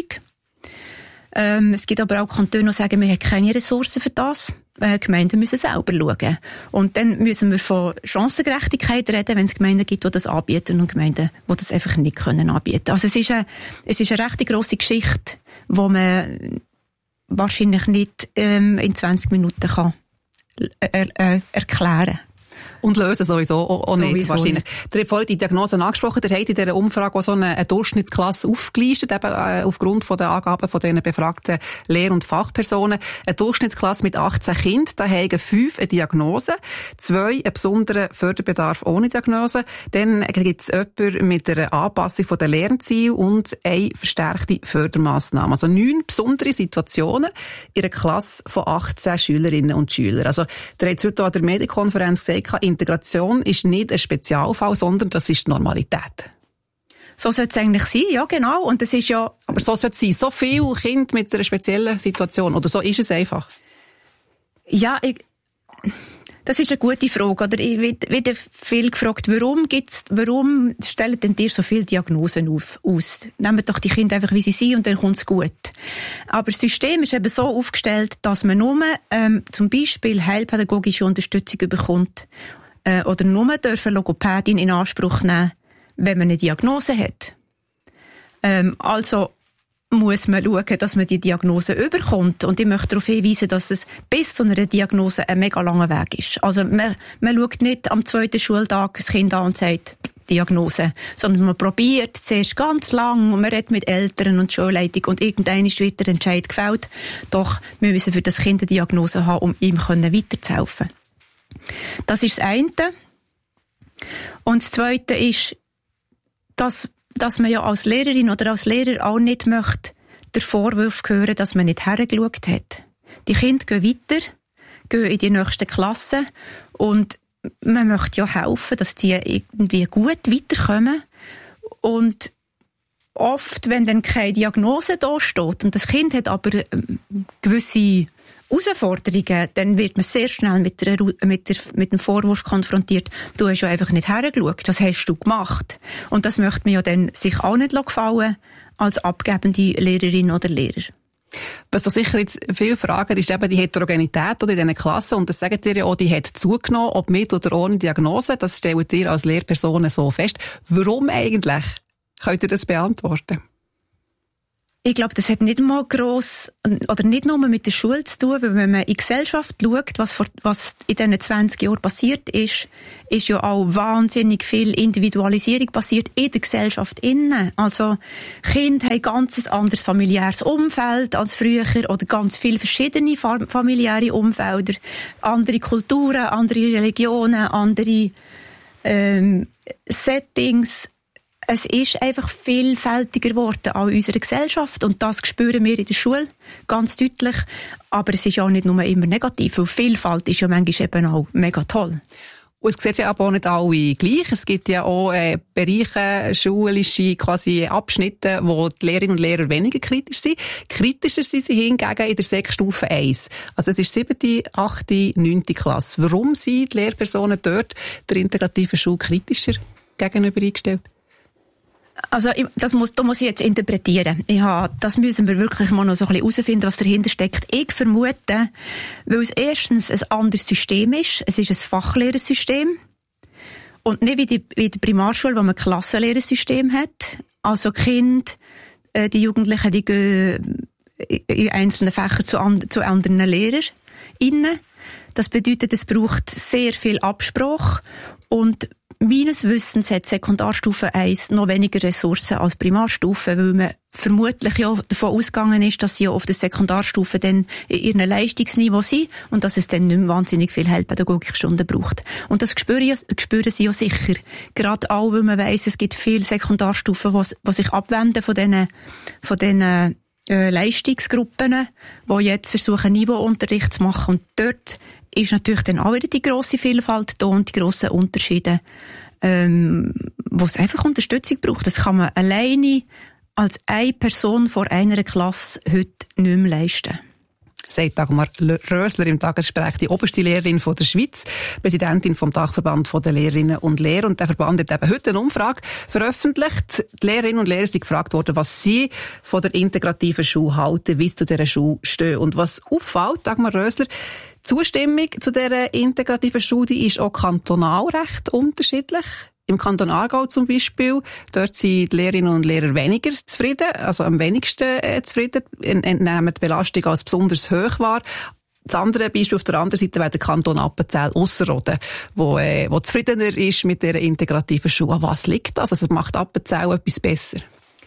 Ähm, es gibt aber auch Kantone, die sagen, wir haben keine Ressourcen für das. Äh, Gemeinden müssen selber schauen. Und dann müssen wir von Chancengerechtigkeit reden, wenn es Gemeinden gibt, die das anbieten und Gemeinden, die das einfach nicht können anbieten. Also es ist eine, es ist eine recht grosse Geschichte, die man wahrscheinlich nicht ähm, in zwanzig Minuten kann er, er, erklären. Und lösen sowieso auch, auch nicht, sowieso wahrscheinlich. Nicht. Ihr habt vorhin die Diagnosen angesprochen, ihr habt in dieser Umfrage auch so eine, eine Durchschnittsklasse aufgelistet, eben äh, aufgrund von den Angaben von diesen befragten Lehr- und Fachpersonen. Eine Durchschnittsklasse mit achtzehn Kindern, da haben fünf eine Diagnose, zwei einen besonderen Förderbedarf ohne Diagnose, dann gibt es jemanden mit einer Anpassung von den Lernzielen und eine verstärkte Fördermaßnahme. Also neun besondere Situationen in einer Klasse von achtzehn Schülerinnen und Schülern. Also, ihr habt heute an der Medienkonferenz gesagt, Integration ist nicht ein Spezialfall, sondern das ist die Normalität. So sollte es eigentlich sein, ja genau. Und das ist ja... Aber so sollte es sein. So viele Kinder mit einer speziellen Situation. Oder so ist es einfach? Ja, ich, das ist eine gute Frage. Oder ich werde viel gefragt, warum gibt's, warum stellen denn dir so viele Diagnosen auf, aus? Nehmt doch die Kinder einfach, wie sie sind, und dann kommt's gut. Aber das System ist eben so aufgestellt, dass man nur ähm, zum Beispiel heilpädagogische Unterstützung bekommt äh, oder nur dürfen Logopädin in Anspruch nehmen, wenn man eine Diagnose hat. Ähm, also muss man schauen, dass man die Diagnose überkommt. Und ich möchte darauf hinweisen, dass es bis zu einer Diagnose ein mega langer Weg ist. Also man, man schaut nicht am zweiten Schultag das Kind an und sagt Diagnose, sondern man probiert zuerst ganz lang und man redet mit Eltern und Schulleitung und irgendwann ist wieder der Entscheid gefällt. Doch wir müssen für das Kind eine Diagnose haben, um ihm weiterzuhelfen. Das ist das eine. Und das zweite ist, dass dass man ja als Lehrerin oder als Lehrer auch nicht möchte den Vorwurf hören, dass man nicht hergeschaut hat. Die Kinder gehen weiter, gehen in die nächste Klasse und man möchte ja helfen, dass die irgendwie gut weiterkommen. Und oft, wenn dann keine Diagnose da steht und das Kind hat aber gewisse Herausforderungen, dann wird man sehr schnell mit, der, mit, der, mit dem Vorwurf konfrontiert, du hast ja einfach nicht hergeschaut, was hast du gemacht? Und das möchte man ja dann sich auch nicht gefallen als abgebende Lehrerin oder Lehrer. Was sich sicher jetzt viele fragen, ist eben die Heterogenität oder in diesen Klassen. Und das sagt ihr ja auch, die hat zugenommen, ob mit oder ohne Diagnose. Das stellt ihr als Lehrpersonen so fest. Warum eigentlich? Könnt ihr das beantworten? Ich glaube, das hat nicht mal gross, oder nicht nur mit der Schule zu tun, weil wenn man in die Gesellschaft schaut, was, vor, was in diesen zwanzig Jahren passiert ist, ist ja auch wahnsinnig viel Individualisierung passiert in der Gesellschaft innen. Also, Kinder haben ganz ein anderes familiäres Umfeld als früher, oder ganz viele verschiedene familiäre Umfelder, andere Kulturen, andere Religionen, andere, ähm, Settings. Es ist einfach vielfältiger geworden auch in unserer Gesellschaft und das spüren wir in der Schule ganz deutlich. Aber es ist auch nicht nur immer negativ, weil Vielfalt ist ja manchmal eben auch mega toll. Und es sieht ja aber auch nicht alle gleich. Es gibt ja auch äh, Bereiche, schulische quasi Abschnitte, wo die Lehrerinnen und Lehrer weniger kritisch sind. Kritischer sind sie hingegen in der Sek-Stufe eins. Also es ist siebte, achte, neunte Klasse. Warum sind die Lehrpersonen dort der integrativen Schule kritischer gegenüber eingestellt? Also, das muss, da muss ich jetzt interpretieren. Ja, das müssen wir wirklich mal noch so ein bisschen herausfinden, was dahinter steckt. Ich vermute, weil es erstens ein anderes System ist. Es ist ein Fachlehrersystem. Und nicht wie die, wie die Primarschule, wo man ein Klassenlehrersystem hat. Also, die Kinder, äh, die Jugendlichen, die gehen in einzelnen Fächern zu, and, zu anderen LehrerInnen. Das bedeutet, es braucht sehr viel Absprache. Und meines Wissens hat Sekundarstufe eins noch weniger Ressourcen als Primarstufe, weil man vermutlich ja davon ausgegangen ist, dass sie ja auf der Sekundarstufe dann in ihrem Leistungsniveau sind und dass es dann nicht mehr wahnsinnig viel Heilpädagogikstunden braucht. Und das spüren, spüren sie ja sicher. Gerade auch, weil man weiss, es gibt viele Sekundarstufen, die sich abwenden von diesen, von diesen äh, Leistungsgruppen, die jetzt versuchen, Niveauunterricht zu machen. Und dort ist natürlich dann auch wieder die grosse Vielfalt da und die grossen Unterschiede, ähm, wo es einfach Unterstützung braucht. Das kann man alleine als eine Person vor einer Klasse heute nicht mehr leisten. Sagt Dagmar Rösler im Tagesgespräch, die oberste Lehrerin von der Schweiz, Präsidentin vom Dachverband der Lehrerinnen und Lehrer. Und der Verband hat eben heute eine Umfrage veröffentlicht. Die Lehrerinnen und Lehrer sind gefragt worden, was sie von der integrativen Schule halten, wie sie zu dieser Schule stehen. Und was auffällt, Dagmar Rösler, die Zustimmung zu dieser integrativen Schule die ist auch kantonal recht unterschiedlich. Im Kanton Aargau zum Beispiel, dort sind die Lehrerinnen und Lehrer weniger zufrieden, also am wenigsten äh, zufrieden, entnehmen die Belastung als besonders hoch wahr. Das andere Beispiel auf der anderen Seite wäre der Kanton Appenzell-Ausserrhoden, wo, äh, wo zufriedener ist mit dieser integrativen Schule. An was liegt das? Also es macht Appenzell etwas besser.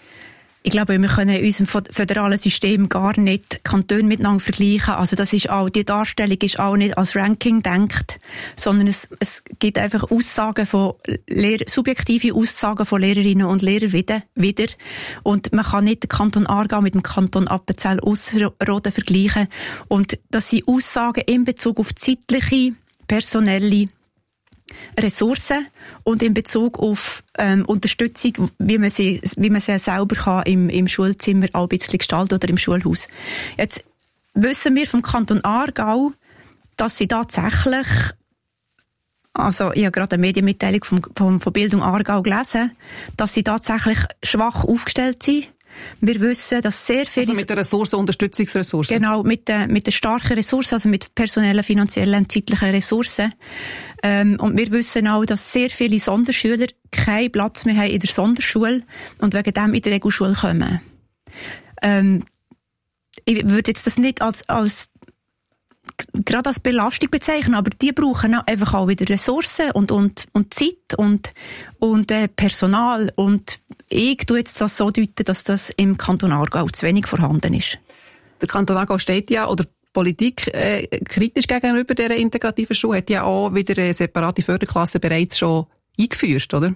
Ich glaube, wir können in unserem föderalen System gar nicht Kantone miteinander vergleichen. Also das ist auch, die Darstellung ist auch nicht als Ranking gedacht, sondern es, es gibt einfach Aussagen von Lehr- subjektive Aussagen von Lehrerinnen und Lehrern wieder, wieder. Und man kann nicht den Kanton Aargau mit dem Kanton Appenzell-Ausserrhoden vergleichen. Und das sind Aussagen in Bezug auf zeitliche, personelle Ressourcen und in Bezug auf ähm, Unterstützung, wie man sie, wie man sie selber kann im, im Schulzimmer auch ein bisschen gestalten oder im Schulhaus. Jetzt wissen wir vom Kanton Aargau, dass sie tatsächlich, also ich habe gerade eine Medienmitteilung vom, vom, von Bildung Aargau gelesen, dass sie tatsächlich schwach aufgestellt sind. Wir wissen, dass sehr viele... Also mit den Ressourcen, Unterstützungsressourcen. Genau, mit den, mit den starken Ressourcen, also mit personellen, finanziellen und zeitlichen Ressourcen. Ähm, und wir wissen auch, dass sehr viele Sonderschüler keinen Platz mehr haben in der Sonderschule und wegen dem in die Regelschule kommen. Ähm, ich würde jetzt das nicht als, als gerade als Belastung bezeichnen, aber die brauchen einfach auch wieder Ressourcen und, und, und Zeit und, und äh, Personal. Und ich tue jetzt das so deuten, dass das im Kanton Aargau zu wenig vorhanden ist. Der Kanton Aargau steht ja, oder Politik äh, kritisch gegenüber dieser integrativen Schule, hat ja auch wieder eine separate Förderklasse bereits schon eingeführt, oder?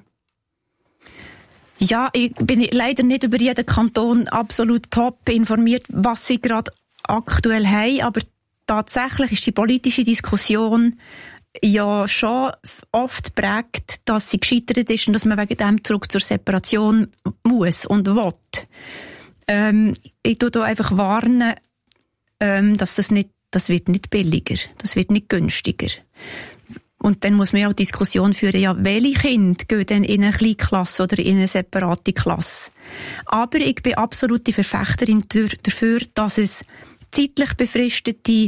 Ja, ich bin leider nicht über jeden Kanton absolut top informiert, was sie gerade aktuell haben, aber tatsächlich ist die politische Diskussion ja schon oft prägt, dass sie gescheitert ist und dass man wegen dem zurück zur Separation muss und will. Ähm, ich tue da einfach warnen, ähm, dass das nicht, das wird nicht billiger, das wird nicht günstiger. und dann muss man ja auch Diskussion führen, ja, welche Kinder gehen denn in eine Kleinklasse oder in eine separate Klasse. Aber ich bin absolute Verfechterin dafür, dass es zeitlich befristete,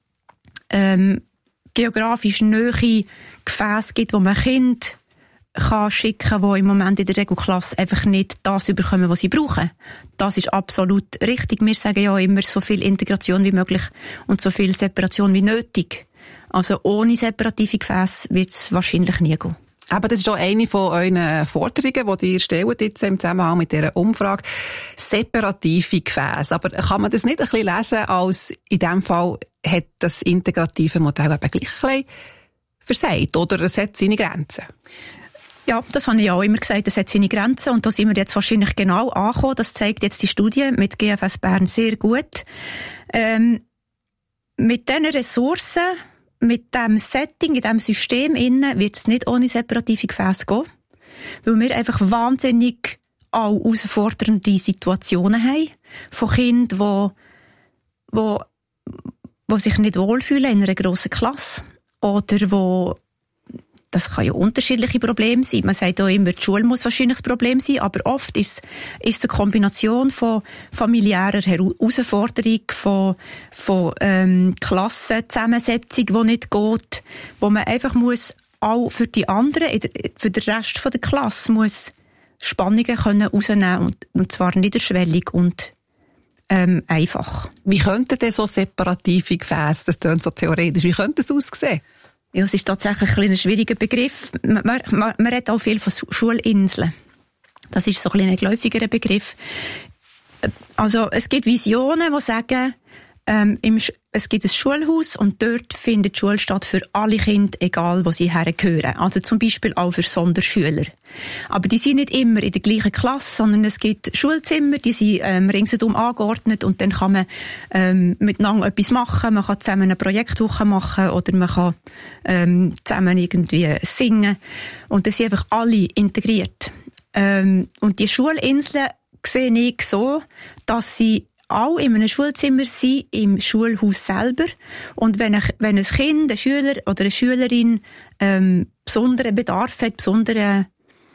ähm, geografisch nahe Gefäße gibt, wo man Kinder kann schicken, die im Moment in der Regelklasse einfach nicht das bekommen, was sie brauchen. Das ist absolut richtig. Wir sagen ja immer, so viel Integration wie möglich und so viel Separation wie nötig. Also ohne separative Gefäße wird es wahrscheinlich nie gehen. Aber das ist auch eine von euren Forderungen, die ihr stellt jetzt im Zusammenhang mit dieser Umfrage. Separative Gefäße. Aber kann man das nicht ein bisschen lesen, als in diesem Fall hat das integrative Modell eben gleich ein bisschen versagt, oder es hat seine Grenzen? Ja, das habe ich auch immer gesagt, es hat seine Grenzen und da sind wir jetzt wahrscheinlich genau angekommen. Das zeigt jetzt die Studie mit G F S Bern sehr gut. Ähm, mit diesen Ressourcen, mit diesem Setting, in diesem System innen, wird es nicht ohne separative Gefäße gehen, weil wir einfach wahnsinnig auch herausfordernde Situationen haben von Kindern, die, die, die sich nicht wohlfühlen in einer grossen Klasse oder wo das kann ja unterschiedliche Probleme sein. Man sagt auch immer, die Schule muss wahrscheinlich das Problem sein, aber oft ist es eine Kombination von familiärer Herausforderung, von, von ähm, Klassenzusammensetzung, die nicht geht, wo man einfach muss auch für die anderen, für den Rest der Klasse muss Spannungen können rausnehmen und, und zwar niederschwellig und ähm, einfach. Wie könnten denn so separative Gefäße, das klingt so theoretisch, wie könnte das aussehen? Ja, es ist tatsächlich ein, ein schwieriger Begriff. Man, man, man redet auch viel von Schulinseln. Das ist so ein, ein geläufigerer Begriff. Also, es gibt Visionen, die sagen, ähm, im, es gibt ein Schulhaus und dort findet die Schule statt für alle Kinder, egal wo sie hergehören. Also zum Beispiel auch für Sonderschüler. Aber die sind nicht immer in der gleichen Klasse, sondern es gibt Schulzimmer, die sind ähm, ringsherum angeordnet und dann kann man ähm, miteinander etwas machen. Man kann zusammen eine Projektwoche machen oder man kann ähm, zusammen irgendwie singen. Und das sind einfach alle integriert. Ähm, und die Schulinseln sehe ich so, dass sie auch in einem Schulzimmer sind, im Schulhaus selber. Und wenn ein, wenn ein Kind, ein Schüler oder eine Schülerin ähm, besonderen Bedarf hat, besonderen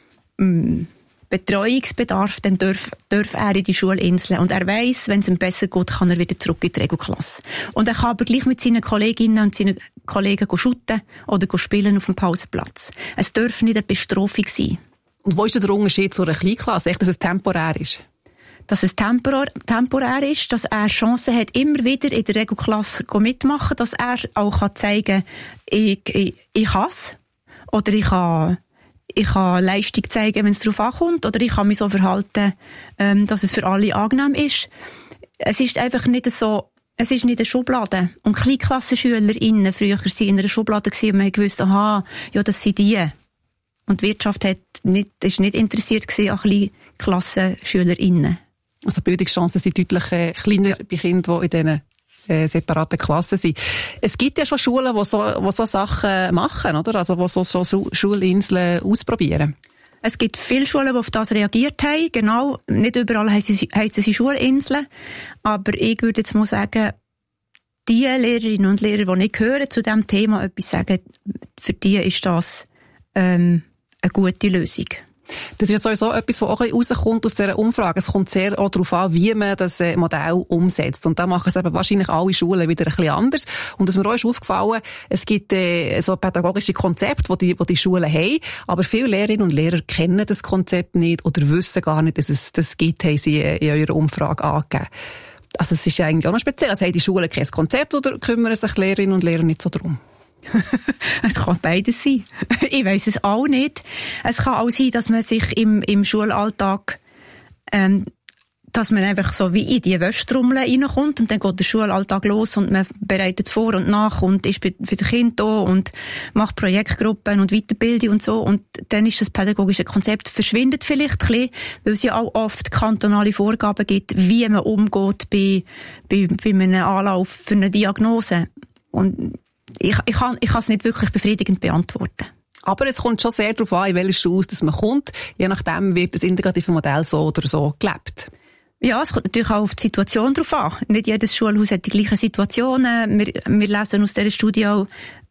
ähm, Betreuungsbedarf, dann darf, darf er in die Schulinsel. Und er weiss, wenn es ihm besser geht, kann er wieder zurück in die Regelklasse. Und er kann aber gleich mit seinen Kolleginnen und seinen Kollegen shooten oder spielen auf dem Pausenplatz. Es darf nicht eine Bestrafung sein. Und wo ist der Unterschied zu einer Kleinklasse? Echt, dass es temporär ist? Dass es temporär, temporär ist, dass er Chancen hat, immer wieder in der Regelklasse mitmachen, dass er auch zeigen kann, ich, ich, ich kann es. Oder ich kann, ich kann Leistung zeigen, wenn es darauf ankommt. Oder ich kann mich so verhalten, ähm, dass es für alle angenehm ist. Es ist einfach nicht so, es ist nicht eine Schublade. Und KleinklassenschülerInnen früher waren in einer Schublade gewesen, und man gewusst, aha, ja, das sind die. Und die Wirtschaft hat nicht, ist nicht interessiert gewesen an KleinklassenschülerInnen. Also Bildungschancen sind deutlich äh, kleiner bei Kindern, die in diesen äh, separaten Klassen sind. Es gibt ja schon Schulen, die so, die so Sachen machen, oder? Also die so, so Schulinseln ausprobieren. Es gibt viele Schulen, die auf das reagiert haben. Genau, nicht überall heissen sie, heissen sie Schulinseln. Aber ich würde jetzt mal sagen, die Lehrerinnen und Lehrer, die nicht hören zu diesem Thema etwas sagen, für die ist das ähm, eine gute Lösung. Das ist ja sowieso etwas, was auch rauskommt aus dieser Umfrage. Es kommt sehr auch darauf an, wie man das Modell umsetzt. Und da machen es eben wahrscheinlich alle Schulen wieder ein bisschen anders. Und es ist mir auch aufgefallen, es gibt äh, so pädagogische Konzepte, die die, die die Schulen haben, aber viele Lehrerinnen und Lehrer kennen das Konzept nicht oder wissen gar nicht, dass es das gibt, haben sie in eurer Umfrage angegeben. Also es ist eigentlich auch noch speziell. Also haben die Schulen kein Konzept oder kümmern sich Lehrerinnen und Lehrer nicht so drum? Es kann beides sein. Ich weiss es auch nicht. Es kann auch sein, dass man sich im, im Schulalltag, ähm, dass man einfach so wie in die Wäschtrommel reinkommt und dann geht der Schulalltag los und man bereitet vor und nach und ist für die Kinder da und macht Projektgruppen und Weiterbildung und so und dann ist das pädagogische Konzept verschwindet vielleicht ein bisschen, weil es ja auch oft kantonale Vorgaben gibt, wie man umgeht bei, bei, bei einem Anlauf für eine Diagnose. Und Ich, ich kann, ich kann es nicht wirklich befriedigend beantworten. Aber es kommt schon sehr darauf an, in welches Schulhaus dass man kommt. Je nachdem wird das integrative Modell so oder so gelebt. Ja, es kommt natürlich auch auf die Situation drauf an. Nicht jedes Schulhaus hat die gleichen Situationen. Wir, wir lesen aus dieser Studie auch,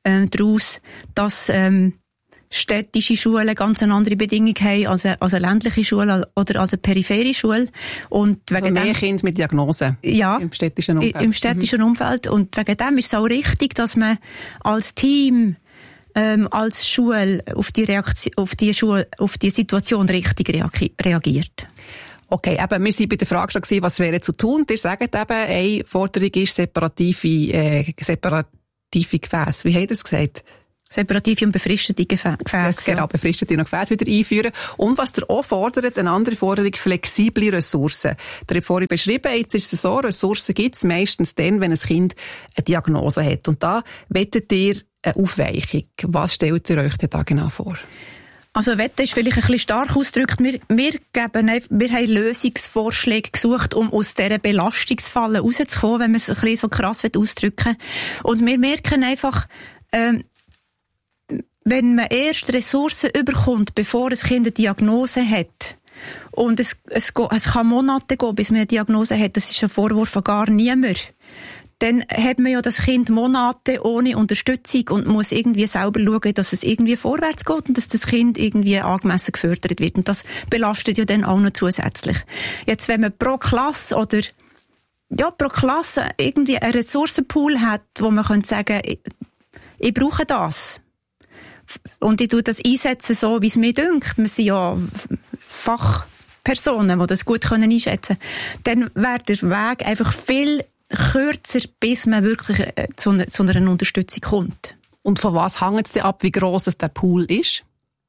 äh, daraus, dass ähm, städtische Schulen ganz eine andere Bedingung haben als eine, als eine ländliche Schule oder als eine periphere Schule. Und wegen also mehr dem, Kinder mit Diagnose ja, im städtischen Umfeld. Im städtischen mhm. Umfeld. Und wegen dem ist es auch richtig, dass man als Team ähm, als Schule auf die Reaktion, auf die Schule, auf die Situation richtig reagiert. Okay, eben, wir waren bei der Frage schon gewesen, was wäre zu tun. Ihr sagt eben, eine Forderung ist separative, äh, separative Gefäße. Wie habt ihr es gesagt? Separative und befristete Gefäße. Ja, genau, befristete und Gefäße wieder einführen. Und was ihr auch fordert, eine andere Forderung, flexible Ressourcen. Ihr habt vorhin beschrieben, jetzt ist es so, Ressourcen gibt es meistens dann, wenn ein Kind eine Diagnose hat. Und da wettet ihr eine Aufweichung. Was stellt ihr euch denn da genau vor? Also Wette ist vielleicht ein bisschen stark ausgedrückt. Wir, wir, geben, wir haben Lösungsvorschläge gesucht, um aus dieser Belastungsfalle rauszukommen, wenn man es ein bisschen so krass ausdrücken will. Und wir merken einfach, ähm, wenn man erst Ressourcen überkommt, bevor ein Kind eine Diagnose hat, und es, es, es kann Monate gehen, bis man eine Diagnose hat, das ist ein Vorwurf von gar niemand, dann hat man ja das Kind Monate ohne Unterstützung und muss irgendwie selber schauen, dass es irgendwie vorwärts geht und dass das Kind irgendwie angemessen gefördert wird. Und das belastet ja dann auch noch zusätzlich. Jetzt, wenn man pro Klasse oder ja, pro Klasse irgendwie einen Ressourcenpool hat, wo man könnte sagen, ich, ich brauche das. Und ich tue das einsetzen, so wie es mir dünkt. Wir sind ja Fachpersonen, die das gut einschätzen können. Dann wäre der Weg einfach viel kürzer, bis man wirklich zu einer, zu einer Unterstützung kommt. Und von was hängt es ab, wie gross der Pool ist?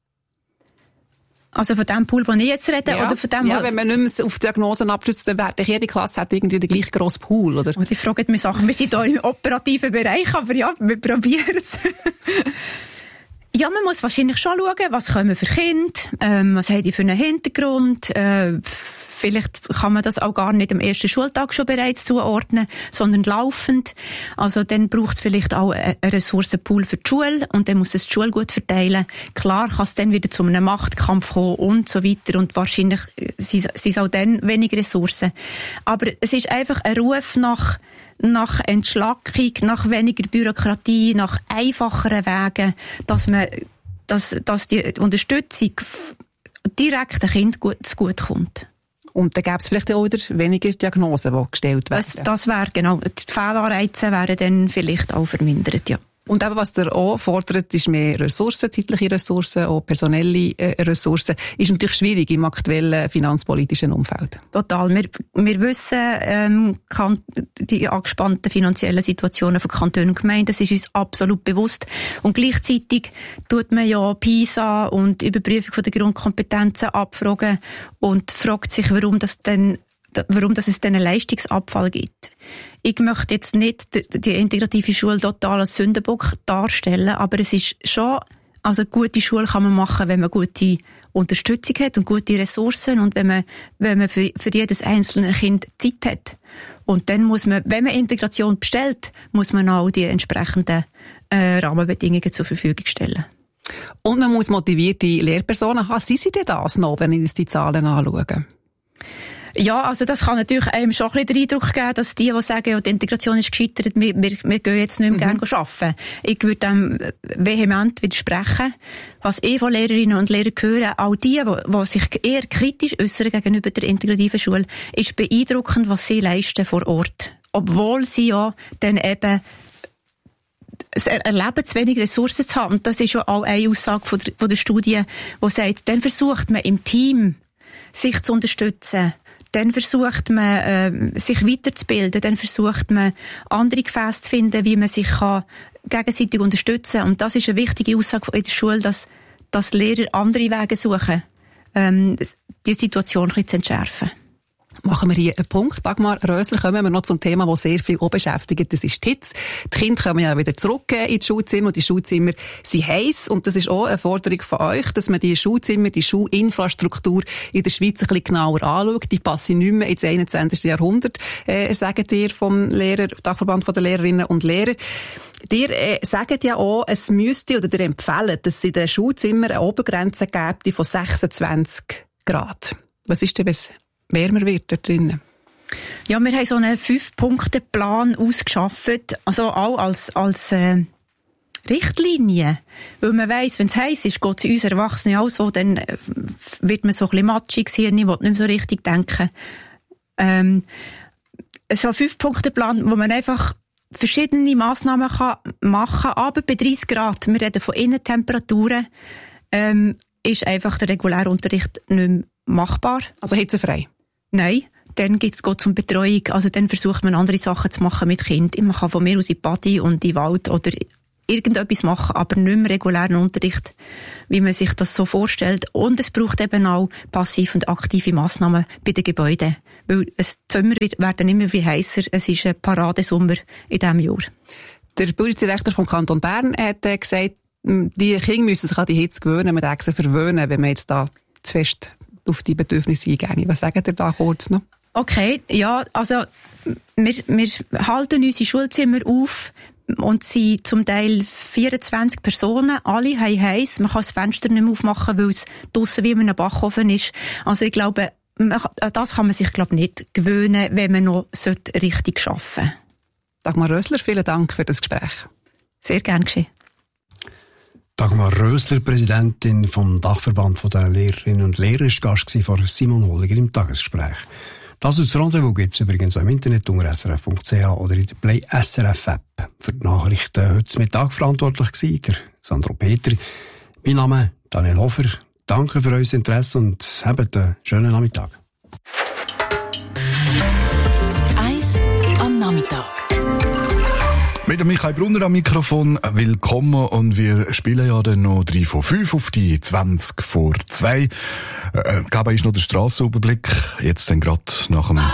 Also von dem Pool, den ich jetzt rede? Ja, oder von dem, ja wenn man nicht mehr auf Diagnosen abstützt, dann wäre jede Klasse hat irgendwie den gleich grossen Pool, oder? Und ich frage mich Sachen. Wir sind hier im operativen Bereich, aber ja, wir probieren es. Ja, man muss wahrscheinlich schon schauen, was kommen für Kinder, ähm, was haben die für einen Hintergrund, äh, vielleicht kann man das auch gar nicht am ersten Schultag schon bereits zuordnen, sondern laufend. Also dann braucht es vielleicht auch einen Ressourcenpool für die Schule und dann muss es die Schule gut verteilen. Klar kann es dann wieder zu einem Machtkampf kommen und so weiter und wahrscheinlich sind es auch dann wenig Ressourcen. Aber es ist einfach ein Ruf nach nach Entschlackung, nach weniger Bürokratie, nach einfacheren Wegen, dass man, dass, dass die Unterstützung direkt dem Kind gut, gut kommt. Und dann gäbe es vielleicht auch wieder weniger Diagnosen, die gestellt werden. Das, das wäre, genau, die Fehlanreize wären dann vielleicht auch vermindert, ja. Und eben, was ihr auch fordert, ist mehr Ressourcen, zeitliche Ressourcen, auch personelle äh, Ressourcen. Ist natürlich schwierig im aktuellen finanzpolitischen Umfeld. Total. Wir, wir wissen, ähm, kann, die angespannten finanziellen Situationen von Kantonen und Gemeinden, das ist uns absolut bewusst. Und gleichzeitig tut man ja PISA und Überprüfung von der Grundkompetenzen abfragen und fragt sich, warum das denn warum das es dann einen Leistungsabfall gibt. Ich möchte jetzt nicht die integrative Schule total als Sündenbock darstellen, aber es ist schon, also eine gute Schule kann man machen, wenn man gute Unterstützung hat und gute Ressourcen und wenn man, wenn man für, für jedes einzelne Kind Zeit hat. Und dann muss man, wenn man Integration bestellt, muss man auch die entsprechenden äh, Rahmenbedingungen zur Verfügung stellen. Und man muss motivierte Lehrpersonen haben. Sind sie denn das noch, wenn ich die Zahlen anschaue? Ja, also das kann natürlich einem schon ein bisschen den Eindruck geben, dass die, die sagen, ja, die Integration ist gescheitert, wir, wir, wir gehen jetzt nicht mehr mhm. gerne arbeiten. Ich würde dem vehement widersprechen. Was ich von Lehrerinnen und Lehrern höre, auch die, die, die sich eher kritisch äußern gegenüber der integrativen Schule, ist beeindruckend, was sie leisten vor Ort. Obwohl sie ja dann eben es erleben, zu wenig Ressourcen zu haben. Und das ist ja auch eine Aussage von der, von der Studie, die sagt, dann versucht man im Team sich zu unterstützen. Dann versucht man, äh, sich weiterzubilden. Dann versucht man, andere Gefäße zu finden, wie man sich kann gegenseitig unterstützen kann. Und das ist eine wichtige Aussage in der Schule, dass, dass Lehrer andere Wege suchen, ähm, die Situation ein bisschen zu entschärfen. Machen wir hier einen Punkt. Dagmar Rösler, kommen wir noch zum Thema, das sehr viel auch beschäftigt. Das ist die Hitze. Die Kinder kommen ja wieder zurück in die Schulzimmer und die Schulzimmer sind heiss. Und das ist auch eine Forderung von euch, dass man die Schulzimmer, die Schulinfrastruktur in der Schweiz ein bisschen genauer anschaut. Die passen nicht mehr ins einundzwanzigsten Jahrhundert, äh, sagen ihr vom Lehrer, Dachverband der Lehrerinnen und Lehrer. Ihr äh, sagt ja auch, es müsste oder ihr empfehlt, dass es in den Schulzimmern eine Obergrenze gibt von sechsundzwanzig Grad. Was ist denn, wenn es wärmer wird da drinnen? Ja, wir haben so einen Fünf-Punkte-Plan ausgeschafft, also auch als, als, äh, Richtlinien. Weil man weiss, wenn es heiß ist, geht es uns Erwachsenen auch so, dann wird man so ein bisschen matschig sein, ich will nicht mehr so richtig denken. Ähm, so ein Fünf-Punkte-Plan, wo man einfach verschiedene Massnahmen kann machen kann, aber bei dreißig Grad, wir reden von Innentemperaturen, ähm, ist einfach der reguläre Unterricht nicht mehr machbar. Also hitzefrei? Nein. Dann geht es um Betreuung. Also dann versucht man andere Sachen zu machen mit Kindern. Man kann von mir aus in die Body und in den Wald oder irgendetwas machen, aber nicht mehr regulären Unterricht, wie man sich das so vorstellt. Und es braucht eben auch passive und aktive Massnahmen bei den Gebäuden. Weil es Sommer werden immer viel heißer. Es ist ein Paradesommer in diesem Jahr. Der Bundesdirektor vom Kanton Bern hat äh, gesagt, die Kinder müssen sich an die Hitze gewöhnen, man darf sie verwöhnen, wenn man jetzt da zu fest auf die Bedürfnisse eingeht. Was sagt ihr da kurz noch? Okay, ja, also wir, wir halten unsere Schulzimmer auf und sind zum Teil vierundzwanzig Personen, alle haben heiß, man kann das Fenster nicht mehr aufmachen, weil es draussen wie in einem Backofen ist. Also ich glaube, das kann man sich glaube nicht gewöhnen, wenn man noch richtig arbeiten sollte. Dagmar Rösler, vielen Dank für das Gespräch. Sehr gern geschehen. Dagmar Rösler, Präsidentin vom Dachverband der Lehrerinnen und Lehrer, ist Gast von Simon Holliger im Tagesgespräch. Das aus Rendezvous gibt es übrigens auch im Internet unter s r f punkt c h oder in der Play S R F App. Für die Nachrichten heute Mittag verantwortlich war der Sandro Petri. Mein Name ist Daniel Hofer. Danke für euer Interesse und habt einen schönen Nachmittag. Eins am Nachmittag. Mit Michael Brunner am Mikrofon, willkommen, und wir spielen ja dann noch drei von fünf auf die zwanzig vor zwei. Äh, geben ist noch der Strassenüberblick, jetzt dann gerade nach dem